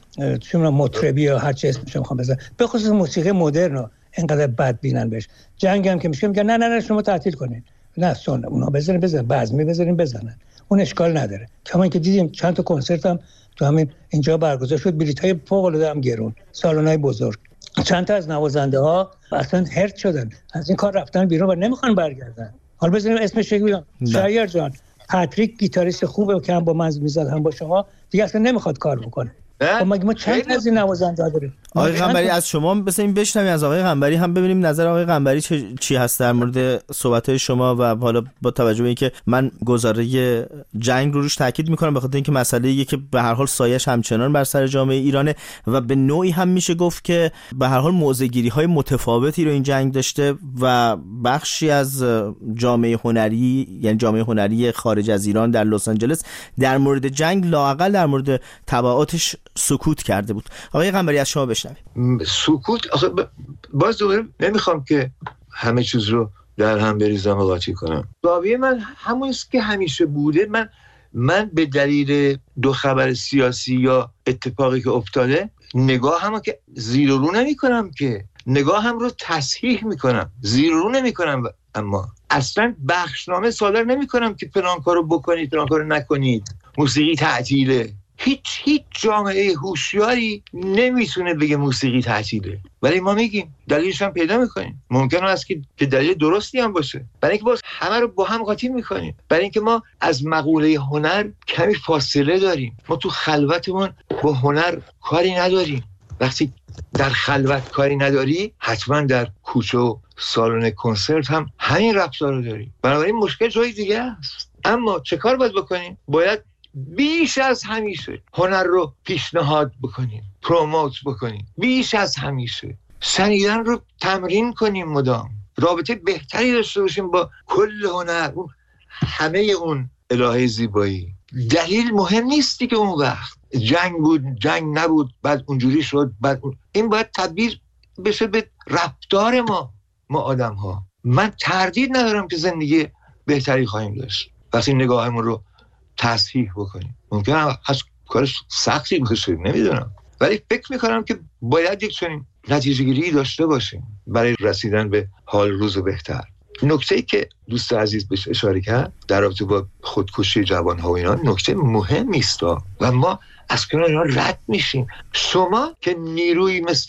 چه مطربی یا هر چی اسمش میخوام بزنم، به خصوص موسیقی مدرن اینقدر بد بینن بهش. جنگ هم که میشه میگن نه نه نه شما تعطیل کنین، نه سن اونا بزنن بزنن بزمی بزنین بزنن، اون اشکال نداره. کما که دیدیم چند تا کنسرت هم تو همین اینجا برگزار شد، بلیط‌های فوق‌العاده هم گرون، سالن‌های بزرگ. چند تا از نوازنده‌ها اصلا هرت شدن، از این کار رفتن بیرون و نمیخوان برگردن. حالا بزنیم اسمش بگم شهریار جان، پاتریک گیتاریست خوبه که هم با من میزد هم با شما، دیگه اصلا نمیخواد کار بکنه. خب مگه ما چند از این نوازنده داریم؟ آقای قنبری از شما بسیم بشنویم، از آقای قنبری هم ببینیم نظر آقای قنبری چی هست در مورد صحبت‌های شما. و حالا با توجه به اینکه من گزاره جنگ رو روش تاکید میکنم به خاطر اینکه مسئله‌ایه که به هر حال سایش همچنان بر سر جامعه ایرانه و به نوعی هم میشه گفت که به هر حال موضع‌گیری‌های متفاوتی رو این جنگ داشته و بخشی از جامعه هنری، یعنی جامعه هنری خارج از ایران در لس آنجلس، در مورد جنگ لااقل در مورد تبعاتش سکوت کرده بود. آقای قنبری از شما بشنویم. سکوت آخه ب... باز دوباره نمیخوام که همه چیز رو در هم بریزم و قاطی کنم. دعوی من همون است که همیشه بوده. من من به دلیل دو خبر سیاسی یا اتفاقی که افتاده نگاه هم که زیر و رو نمی کنم، که نگاه هم رو تصحیح میکنم، زیر و رو نمی کنم، اما اصلا بخشنامه صادر نمی کنم که فلان کارو بکنید فلان کارو نکنید، موسیقی تعطیله. هیچ هیچ جامعه هوشیاری نمیتونه بگه موسیقی تعطیله، ولی ما میگیم، دلیلش هم پیدا میکنیم. ممکن است که دلیل درستی هم باشه، برای اینکه باز همه رو با هم قاطی میکنیم، برای اینکه ما از مقوله هنر کمی فاصله داریم. ما تو خلوتمون با هنر کاری نداریم. وقتی در خلوت کاری نداری، حتما در کوچه و سالن کنسرت هم همین رفتار رو داری. بنابراین مشکل جای دیگه است. اما چه کار باید بکنیم؟ باید بیش از همیشه هنر رو پیشنهاد بکنیم، پروموت بکنیم، بیش از همیشه شنیدن رو تمرین کنیم، مدام رابطه بهتری داشته باشیم با کل هنر، اون همه اون الهه زیبایی. دلیل مهم نیستی که اون وقت جنگ بود، جنگ نبود، بعد اونجوری شد، بعد اون... این باید تبدیل بشه به رفتار ما ما آدم ها. من تردید ندارم که زندگی بهتری خواهیم داشت وقتی نگاهمون رو تصحیح بکنیم. ممکنه از کارش سختی باشه، نمیدونم، ولی فکر میکنم که باید یک چنین نتیجه گیری داشته باشیم برای رسیدن به حال روز بهتر. نکته‌ای که دوست عزیز بهش اشاره کرد در رابطه با خودکشی جوان‌ها و اینا نکته مهمی است و ما از کنار اینا رد میشیم. شما که نیروی مثل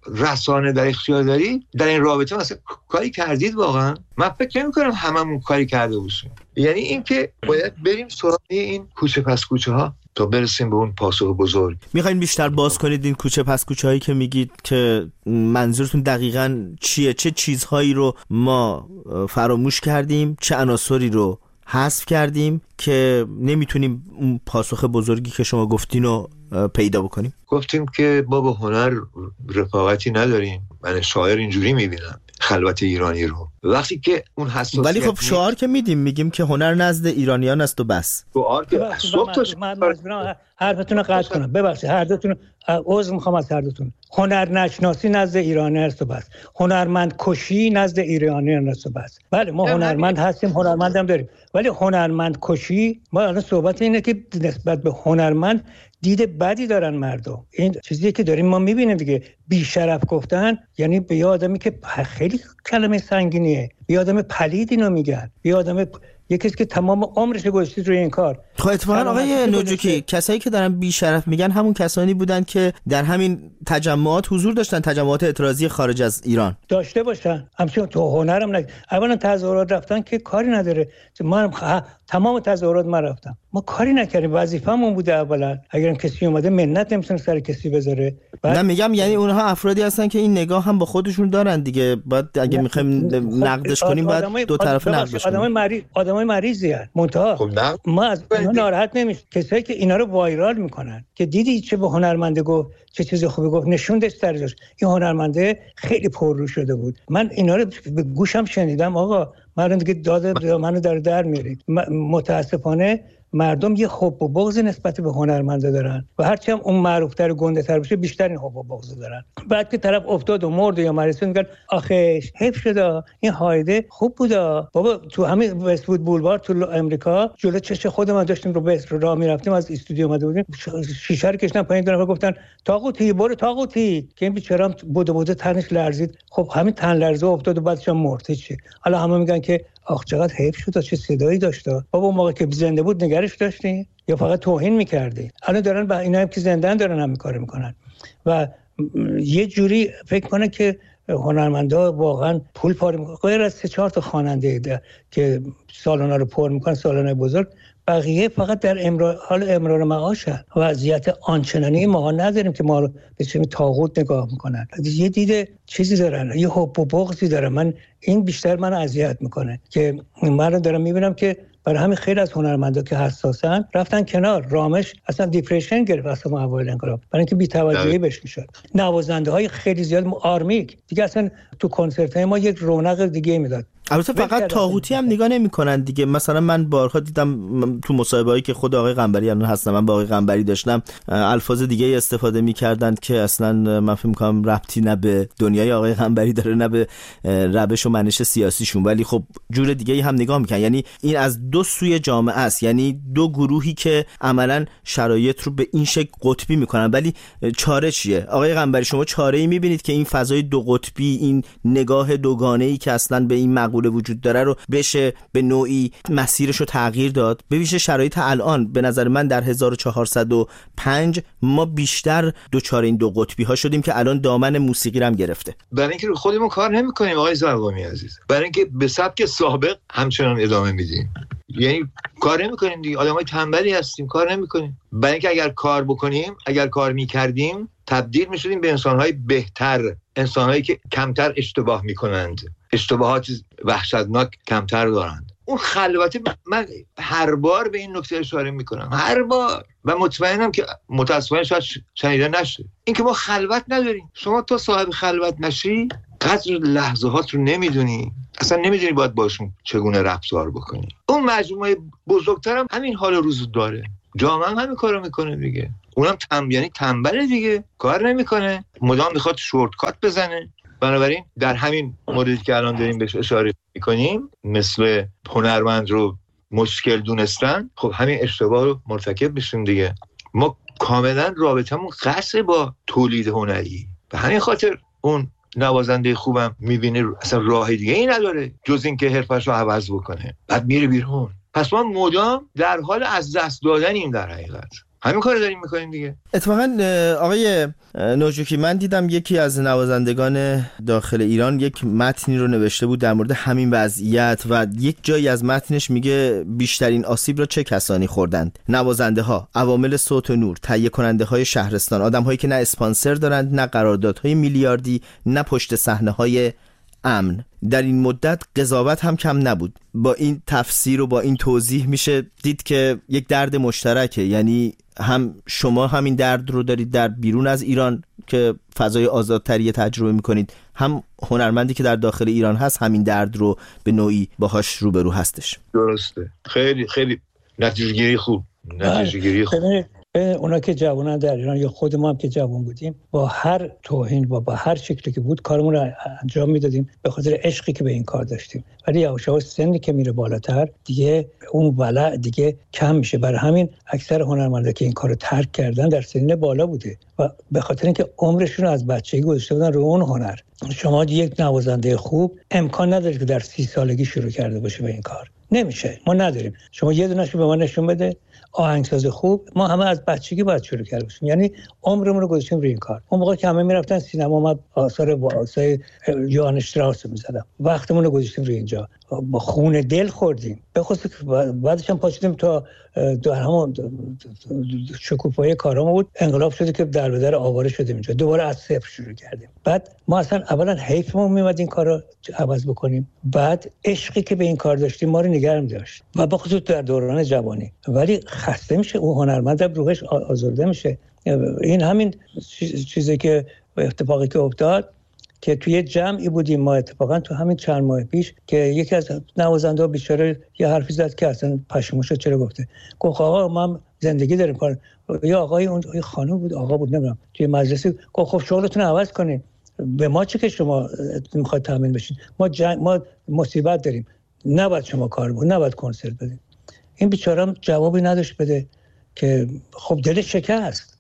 رسانه در اختیار دارید در این رابطه مثلا کاری کردید واقعا؟ من فکر نمی‌کنم هممون کاری کرده باشیم. یعنی اینکه باید بریم سراغ این کوچه پس کوچه ها تا برسیم به اون پاسخ بزرگ. میخواین بیشتر باز کنید این کوچه پس کوچه هایی که میگید که منظورتون دقیقاً چیه؟ چه چیزهایی رو ما فراموش کردیم، چه عناصری رو حذف کردیم که نمیتونیم اون پاسخ بزرگی که شما گفتین رو پیدا بکنیم؟ گفتیم که ما با هنر رفاقتی نداریم. من شاعر اینجوری میبینم خلوت ایرانی رو، وقتی که اون حساسیت، ولی خب شعار که میدیم میگیم که هنر نزد ایرانیان است و بس. شعار که صبح تا من حرفتون رو قطع کنم، ببخشید هر دوتون عذر میخوام از هر دوتون. هنر نشناسی نزد ایرانی است و بس، هنرمند کشی نزد ایرانیان است و بس. بله ما هنرمند هستیم، هنرمند هم داریم، ولی هنرمند کشی، ما الان صحبت اینه که نسبت به هنرمند دید بدی دارن مردم. این چیزی که داریم ما میبینیم دیگه. بی شرف گفتن یعنی به یه آدمی که خیلی کلمه سنگینیه، یه آدم پلید اینو میگن، یه آدم یه کسی که تمام عمرش گذاشته روی این کار. خب اتفاقا آقای نوجوکی کسایی که دارن بی شرف میگن همون کسانی بودن که در همین تجمعات حضور داشتن، تجمعات اعتراضی خارج از ایران داشته باشن. همچنین تو هنرم نگ... اولا تظاهرات رفتن که کاری نداره. ما خ... تمام تظاهرات من رفتم، ما کاری نکردیم، وظیفه‌مون بوده. اولا اگرم کسی اومده منت نمیتونه سر کسی بذاره. بعد... نه میگم یعنی اونها افرادی هستن که این نگاه هم با خودشون دارن دیگه. بعد اگه میخوایم نقدش کنیم باید دو طرفه نقدش کنیم. آدمای مریض آدمای مریضی ان منتها خب ما از اونها ناراحت نمیشه. کسایی که اینا رو وایرال میکنن که دیدی چه به هنرمنده گفت، چه چیز خوبی گفت، نشوندش درجاش، این هنرمنده خیلی پررو شده بود. من اینا رو به گوشم شنیدم. آقا من دیگه داد منو در در میارید. متاسفانه مردم یه حب و بغض نسبت به هنرمنده دارن و هرچی هم اون معروف‌تر و گنده‌تر بشه بیشتر این حب و بغض دارن. بعد که طرف افتاد و مرد یا مریض میگن آخه حیف شده، این هایده خوب بوده. بابا تو همین وست‌وود بولوار تو امریکا جلو چش خودم داشتیم رو به راه میرفتیم، از استودیو اومده بودیم، شیشه رو کشیدن پایین، دو نفر گفتن طاغوتی برو طاغوتی، که این بیچاره‌ام بوده بوده تنش لرزید. خب همین تن لرزه افتاد و بعدش هم مرد. چی حالا همه میگن که آخ چقدر حیف شد، چه صدایی داشت. بابا اون موقع که زنده بود نگرش داشتی یا فقط توهین می‌کردی؟ الان دارن با اینا هم که زنده‌ان دارن هم کار میکنن و یه جوری فکر کنه که هنرمندا واقعا پول پاره میکنن. غیر از سه چهار تا خواننده که سالونا رو پر میکنن، سالن‌های بزرگ، بقیه فقط در امرار حال امرار معاشه. وضعیت آنچنانی ما نداریم که ما رو به چه طاغوت نگاه میکنن. یه دیده چیزی دارن، یه حب و بغضی دارن. من این بیشتر من اذیت میکنه که من رو دارم میبینم که برای همین خیلی از هنرمندا که حساسن رفتن کنار. رامش اصلا دیپرشن گرفت اصلا اوایل انقلاب، برای اینکه بی‌توجهی بهش میشد. نوازنده‌های خیلی زیاد آرمیک دیگه اصلا تو کنسرت‌های ما یک رونق دیگه میداد. البته فقط طاغوتی هم نگاه نمی‌کنن دیگه. مثلا من بارها دیدم تو مصاحبه‌ای که خود آقای قنبری الان هستم، من با آقای قنبری داشتم، الفاظ دیگه استفاده می‌کردن که اصلا من فکر می‌کنم ربطی نه به دنیای آقای قنبری داره نه به روش و منش سیاسیشون، ولی خب جور دیگه‌ای هم نگاه می‌کنن. یعنی این از دو سوی جامعه است، یعنی دو گروهی که عملاً شرایط رو به این شکل قطبی می‌کنن. ولی چاره چیه آقای قنبری؟ شما چاره‌ای می‌بینید که این فضای دو قطبی، این نگاه دوگانه‌ای که اصلاً به این مقوله وجود داره رو بشه به نوعی مسیرش رو تغییر داد؟ به ویژه شرایط الان به نظر من در هزار و چهارصد و پنج ما بیشتر دوچار این دو قطبی ها شدیم که الان دامن موسیقی رو هم گرفته. برای اینکه خودمون کار نمی‌کنیم آقای زرقامی عزیز، برای اینکه به سبک سابق همچنان ادامه میدیم. یعنی کار نمی‌کنیم دیگه، آدمای تنبلی هستیم، کار نمی‌کنیم. برای اینکه اگر کار بکنیم، اگر کار می‌کردیم، تبدیل می‌شدیم به انسان‌های بهتر، انسان‌هایی که کمتر اشتباه می‌کنند، اشتباهات وحشتناک کمتر دارند. اون خلوته من هر بار به این نکته اشاره میکنم، هر بار، و مطمئنم که متاسفانه شاید شنیده نشه، این که ما خلوت نداریم. شما تا صاحب خلوت نشی قدر لحظات رو نمیدونی، اصلا نمیدونی باید باشون چگونه رفتار بکنی. اون مجموعه بزرگترم همین حال روز داره، جامعه هم همین کارو میکنه دیگه. اونم تم یعنی تنبله دیگه، کار نمیکنه، مدام میخواد شورتکات بزنه. بنابراین در همین موردی که الان داریم بهش اشاره میکنیم، مثل هنرمند رو مشکل دونستن، خب همین اشتباه رو مرتکب میشیم دیگه. ما کاملا رابطمون قصر با تولید هنری، به همین خاطر اون نوازنده خوبم میبینه اصلا راه دیگه ای نداره جز این که حرفش رو عوض بکنه، بعد میره بیرون. پس ما مدام در حال از دست دادنیم در حقیقت. همین کار داریم میکنیم دیگه. اتفاقا آقای نوجوکی، من دیدم یکی از نوازندگان داخل ایران یک متنی رو نوشته بود در مورد همین وضعیت و یک جایی از متنش میگه بیشترین آسیب را چه کسانی خوردند؟ نوازنده ها، عوامل صوت و نور، تهیه کننده های شهرستان، آدم هایی که نه اسپانسر دارند، نه قراردادهای میلیاردی، نه پشت صحنه های امن. در این مدت قضاوت هم کم نبود. با این تفسیر و با این توضیح میشه دید که یک درد مشترکه، یعنی هم شما همین درد رو دارید در بیرون از ایران که فضای آزادتری تجربه میکنید، هم هنرمندی که در داخل ایران هست همین درد رو به نوعی باهاش روبرو هستش. درسته. خیلی خیلی نتیجه گیری خوب. نتیجه گیری خوب. اونا که جوانان در ایران یا خود ما هم که جوان بودیم، با هر توهین و با هر شکلی که بود کارمون رو انجام میدادیم به خاطر عشقی که به این کار داشتیم. ولی یواش یواش سنی که میره بالاتر دیگه اون ولع دیگه کم میشه. برای همین اکثر هنرمندا که این کارو ترک کردن در سن بالا بوده و به خاطر اینکه عمرشون رو از بچگی گذاشته بودن رو اون هنر. شما یک نوازنده خوب امکان نداره که در سی سالگی شروع کرده باشه به این کار. نمیشه، ما نداریم. شما یه دونه‌شو به ما نشون بده. آهنگساز خوب ما همه از بچگی باید شروع کرده باشیم، یعنی عمرمون رو گذاشتیم روی این کار. اون موقع که همه میرفتن سینما، ما آثار واسه یوهان شتراوس می‌زدم، وقتمون رو گذاشتیم روی اینجا، با خون دل خوردیم. به خصوص بعدش هم پاشیدیم تا در همون شکوفایی کارامون بود، انقلاب شده که در به در آواره شدیم اینجا، دوباره از صفر شروع کردیم. بعد ما اصلا اولا حیفمون میومد این کارو عوض بکنیم، بعد عشقی که به این کار داشتیم ما رو نگه می‌داشت و به خصوص در دوران جوانی. ولی خسته میشه اون هنرمند، روحش آزرده میشه. این همین چیزی که اتفاقی که افتاد که توی جمعی بودیم ما اتفاقا تو همین چند ماه پیش که یکی از نوازنده‌ها بیچاره یه حرفی زد که اصلا پشیمون شد چرا گفته. گفت آقا ما زندگی داریم کار. یا آقای اون یه خانم بود، آقا بود نمیدونم، توی مجلسی گفت خب شغلتون عوض کنین، به ما چه که شما میخواید تامین بشین، ما جنگ، ما مصیبت داریم، نباید شما کار بود، نباید کنسرت بدین. این بیچاره هم جوابی نداشت بده که خب دلش شکست.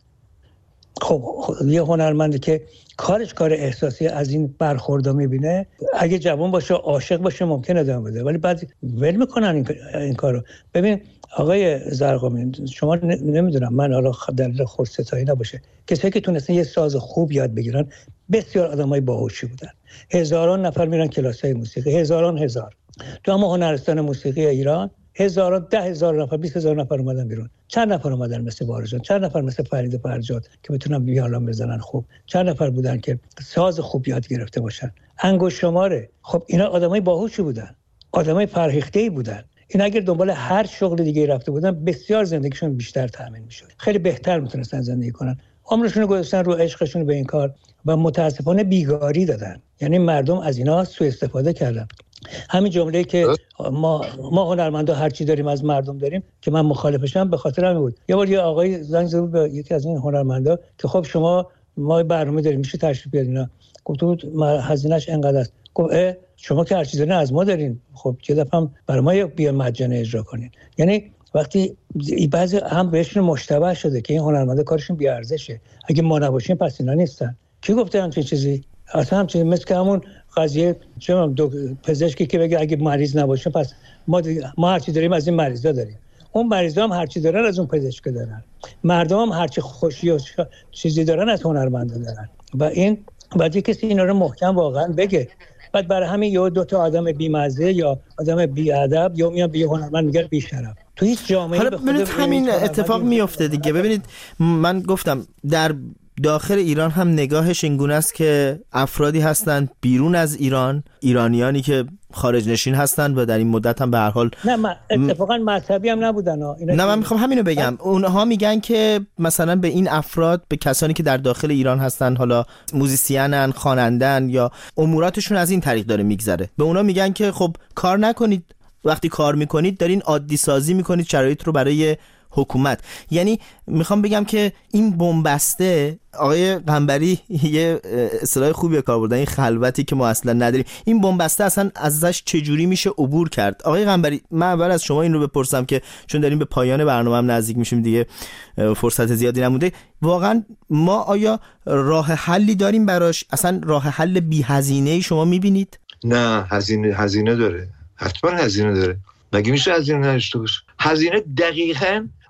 خب یه هنرمندی که کارش کار احساسی از این برخوردا میبینه، اگه جوان باشه عاشق باشه ممکنه ادامه بده، ولی بعد ول میکنن این, این کارو. ببین آقای زرقامی، شما نمیدونم، من حالا در خودستایی نباشه، کسایی که تونستن یه ساز خوب یاد بگیرن بسیار آدمای باهوشی بودن. هزاران نفر میرن کلاسای موسیقی، هزاران هزار. تو هم هنرستان موسیقی ایران هزاران، ده هزار نفر، بیست هزار نفر اومدن بیرون. چند نفر اومدن مثل بارجان، چند نفر مثل فرید فرجاد که بتونن ویولن بزنن خوب، چند نفر بودن که ساز خوب یاد گرفته باشن. انگشت شماره. خب اینا آدمای باهوشی بودن، آدمای فرهیخته‌ای بودن. این اگر دنبال هر شغل دیگه رفته بودن بسیار زندگیشون بیشتر تامین میشد، خیلی بهتر میتونستن زندگی کنن. عمرشون رو گذاشتن رو عشقشون به این کار و متاسفانه بیگاری دادن. یعنی مردم از اینا سوء استفاده کردن. همین جمله‌ای که ما ما هنرمندا هر چی داریم از مردم داریم که من مخالفشم به خاطر همین بود. یه بار یه آقای زنگ زد به یکی از این هنرمندا که خب شما ما برنامه داریم میشه تشریف بیارین. گفت بود هزینه‌اش اینقدر است. گفت شما که هر چیزی دارین از ما دارین، خب یه دفعه هم برای ما بیا مجانی اجرا کنین. یعنی وقتی بعضی هم بهشون مشتبه شده که این هنرمندا کارشون بی ارزشه، اگه ما نباشیم پس اینا نیستن. کی گفته همچین چیزی؟ اصلا همچین مثل همون قضیه چه دو پزشکی که بگه اگه مریض نباشه پس ما ما هر چی داریم از این مریضا داریم. اون مریضا هم هر چی دارن از اون پزشک دارن. مردم هم هر چی خوشی و چیزی دارن از هنرمندا دارن. و این بعد کسی اینا رو محکم واقعا بگه. بعد برای همین یه دو تا آدم بی‌مزه یا آدم بی‌ادب یا میان به هنرمند میگن بی‌شرف. تو هیچ جامعه‌ای حالا ببینید همین اتفاق میفته دیگه. ببینید من گفتم در داخل ایران هم نگاهش اینگونه است که افرادی هستند بیرون از ایران، ایرانیانی که خارج نشین هستند و در این مدت هم به هر حال نه من اتفاقا مذهبی هم نبودن ها. نه من میخوام همینو بگم. اونها میگن که مثلا به این افراد، به کسانی که در داخل ایران هستن، حالا موزیسینن، خوانندن یا اموراتشون از این طریق داره میگذره، به اونا میگن که خب کار نکنید، وقتی کار میکنید دارین عادی سازی میکنید شرایط رو برای حکومت. یعنی میخوام بگم که این بنبسته، آقای قنبری یه اصطلاح خوبی کار بردن، این خلوتی که ما اصلا نداریم، این بنبسته اصلا ازش چجوری میشه عبور کرد؟ آقای قنبری من اول از شما این رو بپرسم که چون داریم به پایان برنامه هم نزدیک میشیم دیگه، فرصت زیادی نمونده، واقعا ما آیا راه حلی داریم براش؟ اصلا راه حل بی هزینه شما میبینید؟ نه، هزینه هزینه داره، حتما هزینه داره. مگه میشه هزینه نداشته باشه؟ هزینه دقیقاً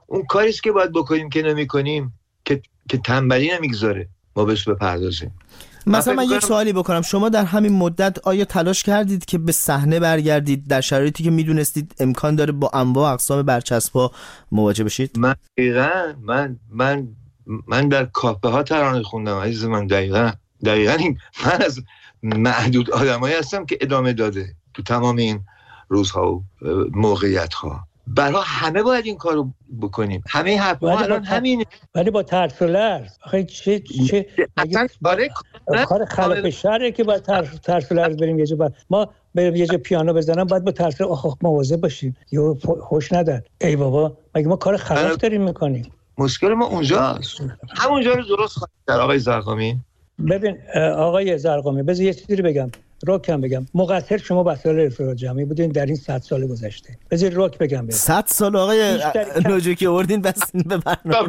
اون کاریست که باید بکنیم که نمی‌کنیم که که تنبلی نمیگذاره ما بهش بپردازیم. مثلا من یک سوالی بکنم، شما در همین مدت آیا تلاش کردید که به صحنه برگردید در شرایطی که میدونستید امکان داره با انواع اقسام برچسب‌ها مواجه بشید؟ من دقیقاً من من من در کافه ها ترانه خوندم عزیز من. دقیقاً دقیقاً این من از معدود آدمایی هستم که ادامه داده تو تمام این روزها و موقعیت‌ها. برای همه باید این کارو بکنیم، همه حرفا الان همین، ولی با ترس و لرز. آخه چه چه اصلا آره کار خلاف شرعه که با ترس ترس و لرز بریم یه جا ما بریم یه جا پیانو بزنم بعد با ترس آخ مواظب باشیم یا هوش ندن. ای بابا مگه ما کار خلاف داریم میکنیم؟ مشکل ما اونجاست. همونجا رو درست خواهید در آقای زرقامی. ببین آقای زرقامی بذار یه چیزی رو بگم، روکم بگم. مقصر شما وسایل ارتباط جمعی بودین در این صد سال گذشته. بذار روک بگم. صد سال آقای نوجکی آوردین بس به برنامه.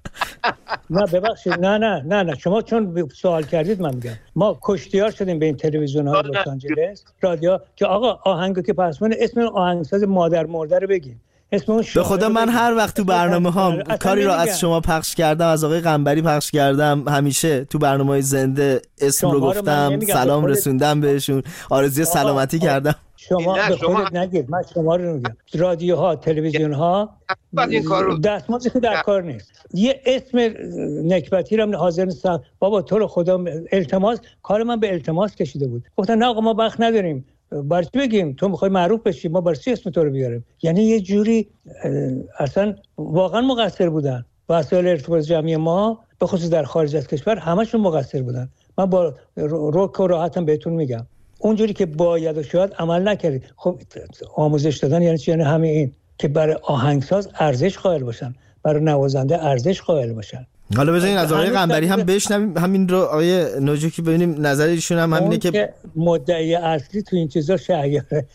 نه ببخشید نه نه نه نه شما چون سوال کردید من میگم ما کشتیار شدیم به این تلویزیون‌های لس آنجلس رادیو که آقا آهنگو که پس من اسم آهنگساز مادر مرده رو بگین. به خدا من هر وقت تو برنامه ها کاری رو از شما پخش کردم، از آقای قنبری پخش کردم، همیشه تو برنامه‌های زنده اسم رو گفتم، سلام رسوندم بهشون، آرزوی سلامتی کردم. شما به خودت نگید، من شما رو میگم. رادیوها، تلویزیون‌ها دستمزدی که در کار نیست. یه اسم نکبتی رو حاضر نیستم. بابا تو رو خدا التماس، کار من به التماس کشیده بود. گفتن نه آقا ما وقت نداریم. برای چی بگیم تو میخوای معروف بشی، ما برای چی اسم تو رو بیاریم؟ یعنی یه جوری اصلا واقعا مقصر بودن. وسایل ارتباط جمعی ما به خصوص در خارج از کشور همشون مقصر بودن. من با روک و راحتم بهتون میگم اونجوری که باید و شاید عمل نکردید. خب آموزش دادن یعنی چی؟ یعنی همین این که برای آهنگساز ارزش قائل باشن، برای نوازنده ارزش قائل باشن. حالا بذارین از آقای قنبری هم بشنویم همین رو. آقای نوجکی ببینیم نظر ایشون هم همینه که... که مدعی اصلی تو این چیزا شهیاره.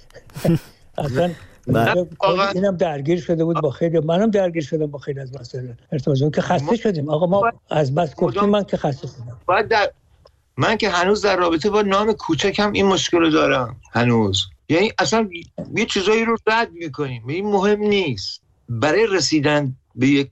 اصلا اینم درگیر شده بود با خیلی، منم درگیر شدم با خیلی از مسائل ارتباطی که خسته شدیم. آقا ما از بس گفتیم، من که خسته شدم. بعد در من که هنوز در رابطه با نام کوچکم این مشکل دارم هنوز. یعنی اصلا یه چیزایی رو رد میکنیم، این مهم نیست. برای رسیدن به یک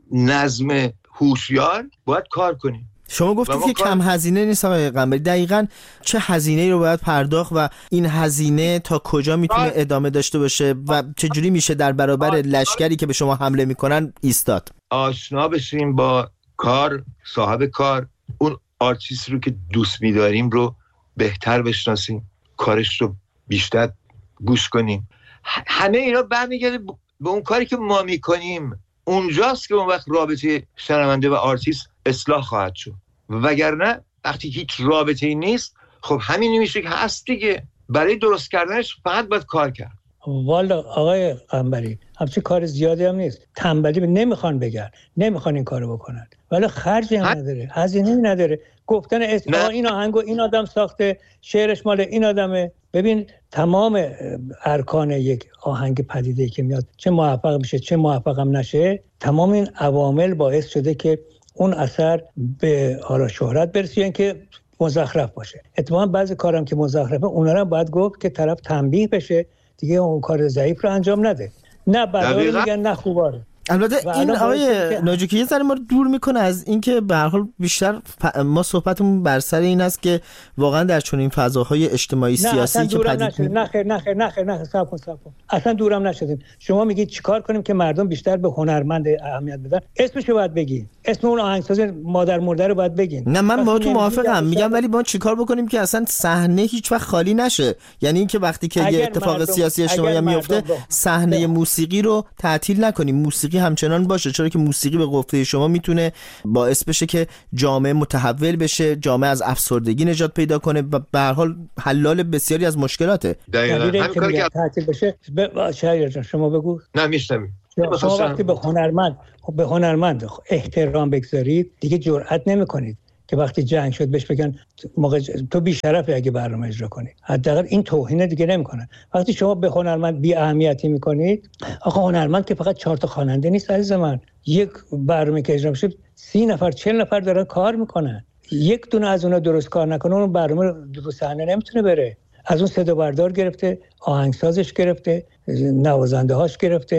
نظم هوشیار باید کار کنیم. شما گفتید که کار... کم هزینه نیست آقای قنبری. دقیقاً چه هزینه‌ای رو باید پرداخت و این هزینه تا کجا میتونه ادامه داشته باشه و چه جوری میشه در برابر لشکری که به شما حمله میکنن ایستاد؟ آشنا بشیم با کار، صاحب کار، اون آرتیست رو که دوست می‌داریم رو بهتر بشناسیم، کارش رو بیشتر گوش کنیم. همه اینا برمیگرده به اون کاری که ما میکنیم. اونجاست که اون وقت رابطه شنونده و آرتیست اصلاح خواهد شد. وگرنه وقتی هیچ رابطه‌ای نیست، خب همین میشه که هست دیگه. برای درست کردنش فقط باید کار کرد. والا آقای قنبری همچین کار زیادی هم نیست. تنبلی نمیخوان بگن، نمیخوان این کارو بکنن، ولی خرجی هم نداره، هزینه‌ای نداره. گفتن اسم این آهنگو این آدم ساخته، شعرش مال این آدمه. ببین تمام ارکان یک آهنگ پدیده‌ای که میاد، چه موفق میشه چه موفق هم نشه، تمام این عوامل باعث شده که اون اثر به حالا شهرت برسه که مزخرف باشه. اتفاقا بعضی کارام که مزخرفه اونا رو باید گفت که طرف تنبیه بشه دیگه، اون کار ضعیف رو انجام نده. نه بعدا میگن نه خوباره. البته این آقای نوجکی یه ذره ما رو دور میکنه از اینکه به هر حال بیشتر ما صحبتمون بر سر این است که واقعا در چنین فضاهای اجتماعی سیاسی که پدید می... نه خیر نه خیر نه خیر نه خیر صبر کن صبر کن اصلا دورم نشدیم. شما میگید چیکار کنیم که مردم بیشتر به هنرمند اهمیت بدن؟ اسمشو باید بگی، اسم اون آهنگساز مادر مرده رو باید بگین. نه من با تو موافقم، میگم ولی ما چیکار بکنیم که اصلا صحنه هیچ وقت خالی نشه؟ یعنی اینکه وقتی که یه اتفاق مردم... سیاسی اجتماعی میفته صحنه موسیقی رو تعطیل نکنیم، موسیقی همچنان باشه، چرا که موسیقی به گفته شما میتونه باعث بشه که جامعه متحول بشه، جامعه از افسردگی نجات پیدا کنه و به هر حال حلال بسیاری از مشکلاته. دقیقاً همین کاری که تعطیل بشه. شهریار جان شما بگو. نه میشنویم. شما وقتی به هنرمند به هنرمند احترام بگذارید دیگه جرئت نمی‌کنید که وقتی جنگ شد بهش بگن موقع تو بی شرفی اگه برنامه اجرا کنی. حداقل این توهین دیگه نمی‌کنن. وقتی شما به هنرمند بی اهمیتی می‌کنید، آقا هنرمند که فقط چهار تا خواننده نیست عزیز من. یک برنامه که اجرا میشه سی نفر چهل نفر دارن کار میکنن. یک دونه از اونها درست کار نکنه اون برنامه رو صحنه نمیتونه بره. از اون صدا بردار گرفته، آهنگسازش گرفته، نوازنده هاش گرفته،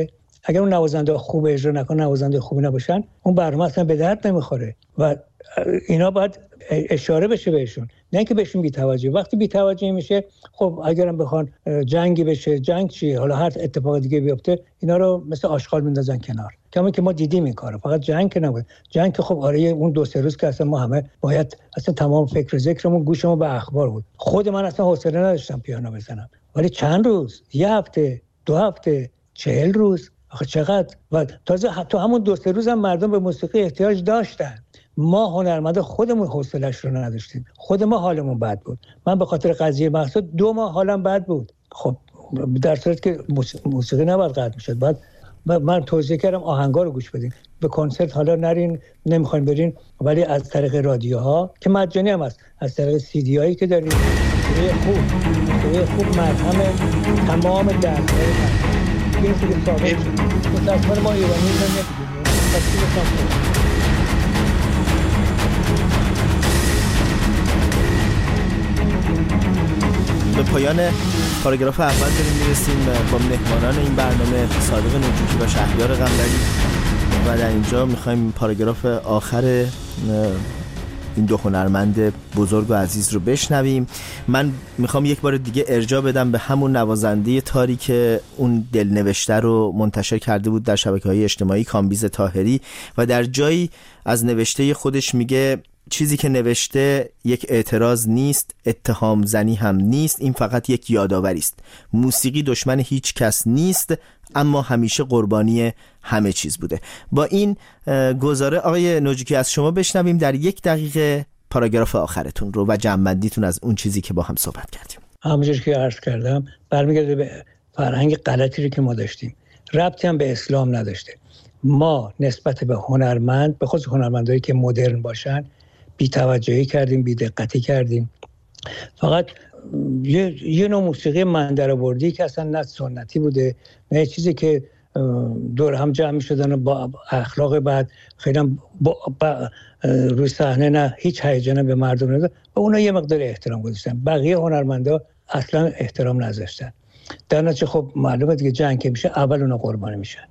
اگر اون نوازنده خوب اجرا نکنه، نوازنده خوبی نباشن، اون برنامه اصلا به درد نمیخوره و اینا باید اشاره بشه بهشون، نه اینکه بهشون بی‌توجهی. وقتی بی‌توجهی میشه، خب اگرم بخوان جنگی بشه، جنگ چی، حالا هر اتفاق دیگه بیفته، اینا رو مثل آشغال میندازن کنار. کما که ما دیدیم این کارو، فقط جنگ که نبود. جنگ که خب آره اون دو سه روز که اصلا ما همه باید اصلا تمام فکر و ذکرمون گوشمون به اخبار بود. خود من اصلا حوصله نداشتم پیانو بزنم، ولی چند روز، یه هفته، دو هفته، چهل روز، آخه چقدر. و تازه تو همون دو سه روز هم مردم به موسیقی احتیاج داشتن. ما هنرمنده خودمون حوصله‌اش رو نداشتیم، خود ما حالمون بد بود. من به خاطر قضیه مقصود دو ماه حالم بد بود. خب در صورت که موسیقی نباید قطع میشد، بعد من توصیه کردم آهنگا رو گوش بدین، به کنسرت حالا نرین، نمیخواین برین، ولی از طریق رادیوها که مجانی هم هست، از طریق سی دی هایی که دارین، موسیقی خوب، موسیقی خوب مرهم تمام دردهای من. این چیزی ثابت شد. متأسفانه ما ایرانی رو نمی‌دونیم. به پایان پاراگراف اول داریم میرسیم با مهمانان این برنامه، صادق نجوکی و شهریار قنبری، و در اینجا میخوایم پاراگراف آخر این دو هنرمند بزرگ و عزیز رو بشنویم. من میخوام یک بار دیگه ارجاع بدم به همون نوازنده تاری که اون دلنوشته رو منتشر کرده بود در شبکه‌های اجتماعی، کامبیز طاهری، و در جایی از نوشته خودش میگه چیزی که نوشته یک اعتراض نیست، اتهام زنی هم نیست، این فقط یک یادآوری است. موسیقی دشمن هیچ کس نیست، اما همیشه قربانی همه چیز بوده. با این گزاره آقای نجوکی از شما بشنویم در یک دقیقه پاراگراف آخرتون رو و جمع‌بندیتون از اون چیزی که با هم صحبت کردیم. همونجوری که عرض کردم برمیگرده به فرهنگ غلطی رو که ما داشتیم، ربطی هم به اسلام نداشته. ما نسبت به هنرمند، به خصوص هنرمندایی که مدرن باشن، بی‌توجهی کردیم، بی‌دقتی کردیم. فقط یه, یه نوع موسیقی مندرآوردی که اصلا نه سنتی بوده، نه چیزی که دور هم جمع می‌شدن و با اخلاق بعد خیلی هم با با روی صحنه نه هیچ هیجانی به مردم نداشت و اونا یه مقدار احترام گذاشتن. بقیه هنرمندا اصلا احترام نذاشتن. در نتیجه خب معلومه دیگه جنگ که میشه اول اونا قربانی میشن،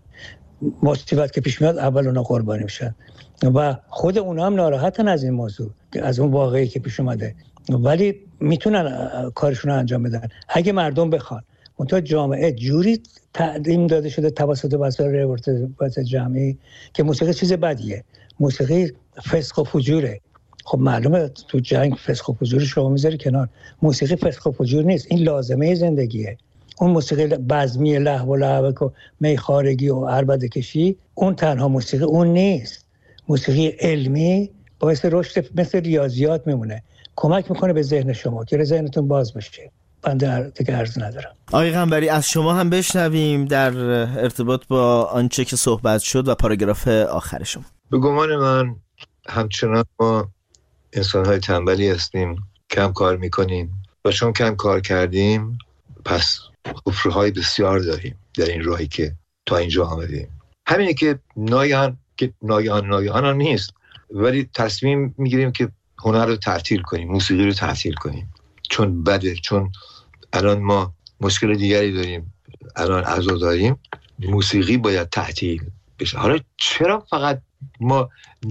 مصیبت که پیش میاد اول اونا قربانی میشن و خود اونا هم ناراحتن از این موضوع، از اون واقعی که پیش اومده، ولی میتونن کارشون رو انجام بدن اگه مردم بخوان. منتها جامعه جوری تعلیم داده شده توسط وسایل ارتباط جمعی که موسیقی چیز بدیه، موسیقی فسق و فجوره. خب معلومه تو جنگ فسق و فجور شما میذاری کنار، موسیقی فسق و فجور نیست، این لازمه زندگیه. اون موسیقی بزمی لهو و لعبک و میخارگی و عربده کشی، اون تنها موسیقی اون نیست. موسیقی علمی باعث رشد مثل ریاضیات میمونه، کمک میکنه به ذهن شما که ذهنتون باز بشه. بنده دیگه عرض ندارم. آقای قنبری از شما هم بشنویم در ارتباط با آنچه که صحبت شد و پاراگراف آخر شما. به گمان من همچنان ما انسان‌های تنبلی هستیم، کم کار میکنیم و چون کم کار کردیم پس حفره‌های بسیار داریم در این راهی که تا اینجا آمدیم. همینه که ناگهان که ناگهان ناگهان هم نیست، ولی تصمیم میگیریم که هنر رو تعطیل کنیم، موسیقی رو تعطیل کنیم، چون بده، چون الان ما مشکل دیگری داریم، الان عزاداریم، موسیقی باید تعطیل بشه. حالا چرا فقط ما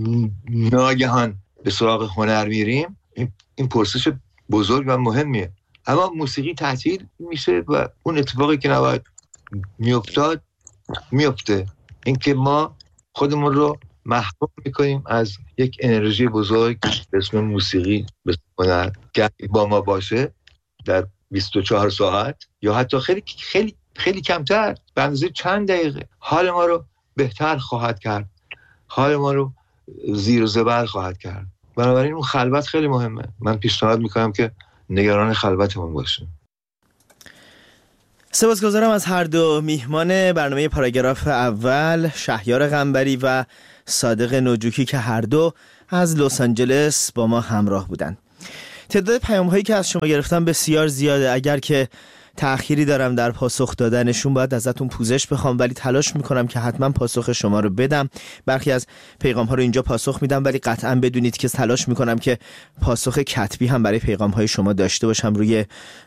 ناگهان به سراغ هنر میریم؟ این, این پرسش بزرگ و مهمیه. اما موسیقی تعطیل میشه و اون اتفاقی که نباید میافتاد میفته، اینکه ما خودمون رو محروم میکنیم از یک انرژی بزرگ به اسم موسیقی، به اسم هنر که با ما باشه در بیست و چهار ساعت یا حتی خیلی خیلی خیلی کمتر، به اندازه چند دقیقه حال ما رو بهتر خواهد کرد، حال ما رو زیر و زبر خواهد کرد. بنابراین اون خلوت خیلی مهمه. من پیشنهاد میکنم که نگران خلوتمون باشیم. سپاسگزارم از هر دو میهمان برنامه پاراگراف اول، شهریار قنبری و صادق نجوکی که هر دو از لس آنجلس با ما همراه بودند. تعداد پیام‌هایی که از شما گرفتم بسیار زیاده. اگر که تأخیری دارم در پاسخ دادنشون، باید ازتون پوزش بخوام، ولی تلاش میکنم که حتما پاسخ شما رو بدم. برخی از پیغام ها رو اینجا پاسخ میدم، ولی قطعا بدونید که تلاش میکنم که پاسخ کتبی هم برای پیغام های شما داشته باشم روی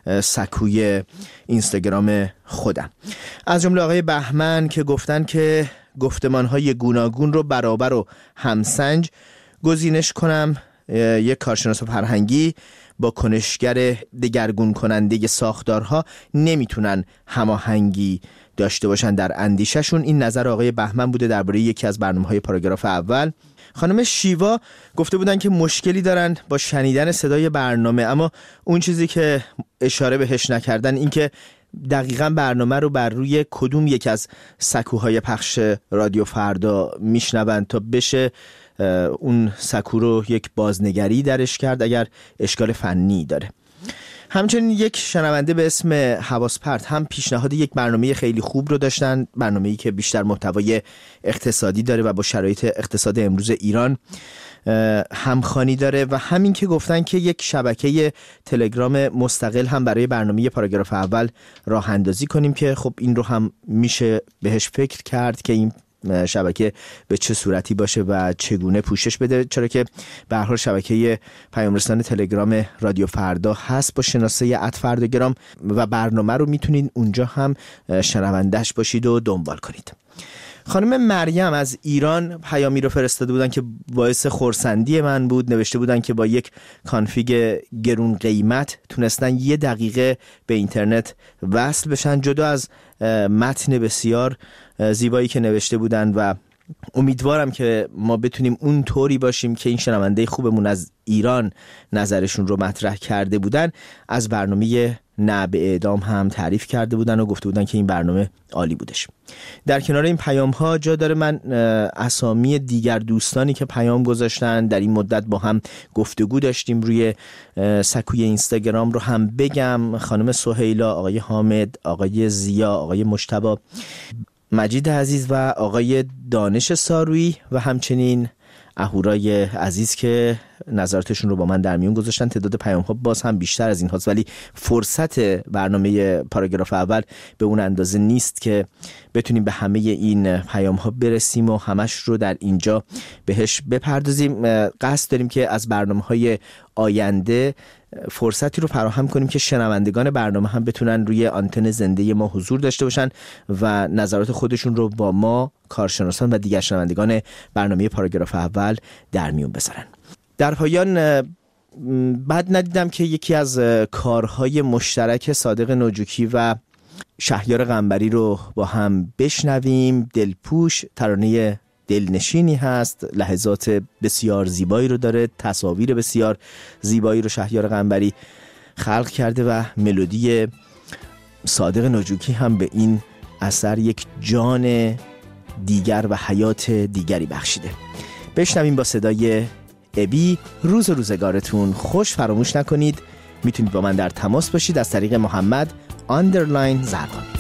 سکوی اینستاگرام خودم. از جمله آقای بهمن که گفتن که گفتمان های گوناگون رو برابر و همسنج گزینش کنم. یک کارشناس فرهنگی با کنشگر دگرگون کننده ساختارها نمیتونن هماهنگی داشته باشن در اندیششون. این نظر آقای بهمن بوده درباره یکی از برنامه‌های پاراگراف اول. خانم شیوا گفته بودن که مشکلی دارن با شنیدن صدای برنامه، اما اون چیزی که اشاره بهش نکردن این که دقیقاً برنامه رو بر روی کدوم یک از سکوهای پخش رادیو فردا میشنون تا بشه اون سکو رو یک بازنگری درش کرد اگر اشکال فنی داره. همچنین یک شنونده به اسم حواس پرت هم پیشنهاد یک برنامه خیلی خوب رو داشتن، برنامه‌ای که بیشتر محتوای اقتصادی داره و با شرایط اقتصاد امروز ایران همخوانی داره، و همین که گفتن که یک شبکه تلگرام مستقل هم برای برنامه پاراگراف اول راه اندازی کنیم که خب این رو هم میشه بهش فکر کرد که این شبکه به چه صورتی باشه و چگونه پوشش بده، چرا که به هر حال شبکه پیام رسان تلگرام رادیو فردا هست با شناسه ات فرداگرام و برنامه رو میتونید اونجا هم شنوندهش باشید و دنبال کنید. خانم مریم از ایران پیامی رو فرستاده بودن که باعث خرسندی من بود. نوشته بودن که با یک کانفیگ گرون قیمت تونستن یه دقیقه به اینترنت وصل بشن، جدا از متن بسیار زیبایی که نوشته بودن، و امیدوارم که ما بتونیم اون طوری باشیم که این شنونده خوبمون از ایران نظرشون رو مطرح کرده بودن از برنامه نه به اعدام هم تعریف کرده بودن و گفته بودن که این برنامه عالی بودش. در کنار این پیام ها جا داره من اسامی دیگر دوستانی که پیام گذاشتن در این مدت با هم گفتگو داشتیم روی سکوی اینستاگرام رو هم بگم. خانم سهیلا، آقای حامد، آقای زیا، آقای مجتبی، مجید عزیز و آقای دانش سارویی و همچنین اهورای عزیز که نظراتشون رو با من در میون گذاشتن. تعداد پیام ها باز هم بیشتر از این هاست، ولی فرصت برنامه پاراگراف اول به اون اندازه نیست که بتونیم به همه این پیام ها برسیم و همش رو در اینجا بهش بپردازیم. قصد داریم که از برنامه های آینده فرصتی رو فراهم کنیم که شنوندگان برنامه هم بتونن روی آنتن زنده ما حضور داشته باشن و نظرات خودشون رو با ما کارشناسان و دیگر شنوندگان برنامه پاراگراف اول در میون بذارن. در پایان بعد ندیدم که یکی از کارهای مشترک صادق نوجوکی و شهیار قنبری رو با هم بشنویم. دلپوش ترانه دلنشینی هست، لحظات بسیار زیبایی رو داره، تصاویر بسیار زیبایی رو شهیار قنبری خلق کرده و ملودی صادق نوجوکی هم به این اثر یک جان دیگر و حیات دیگری بخشیده. بشنویم با صدای ابی. روز و روزگارتون خوش. فراموش نکنید میتونید با من در تماس باشید از طریق محمد آندرلاین زرقامی.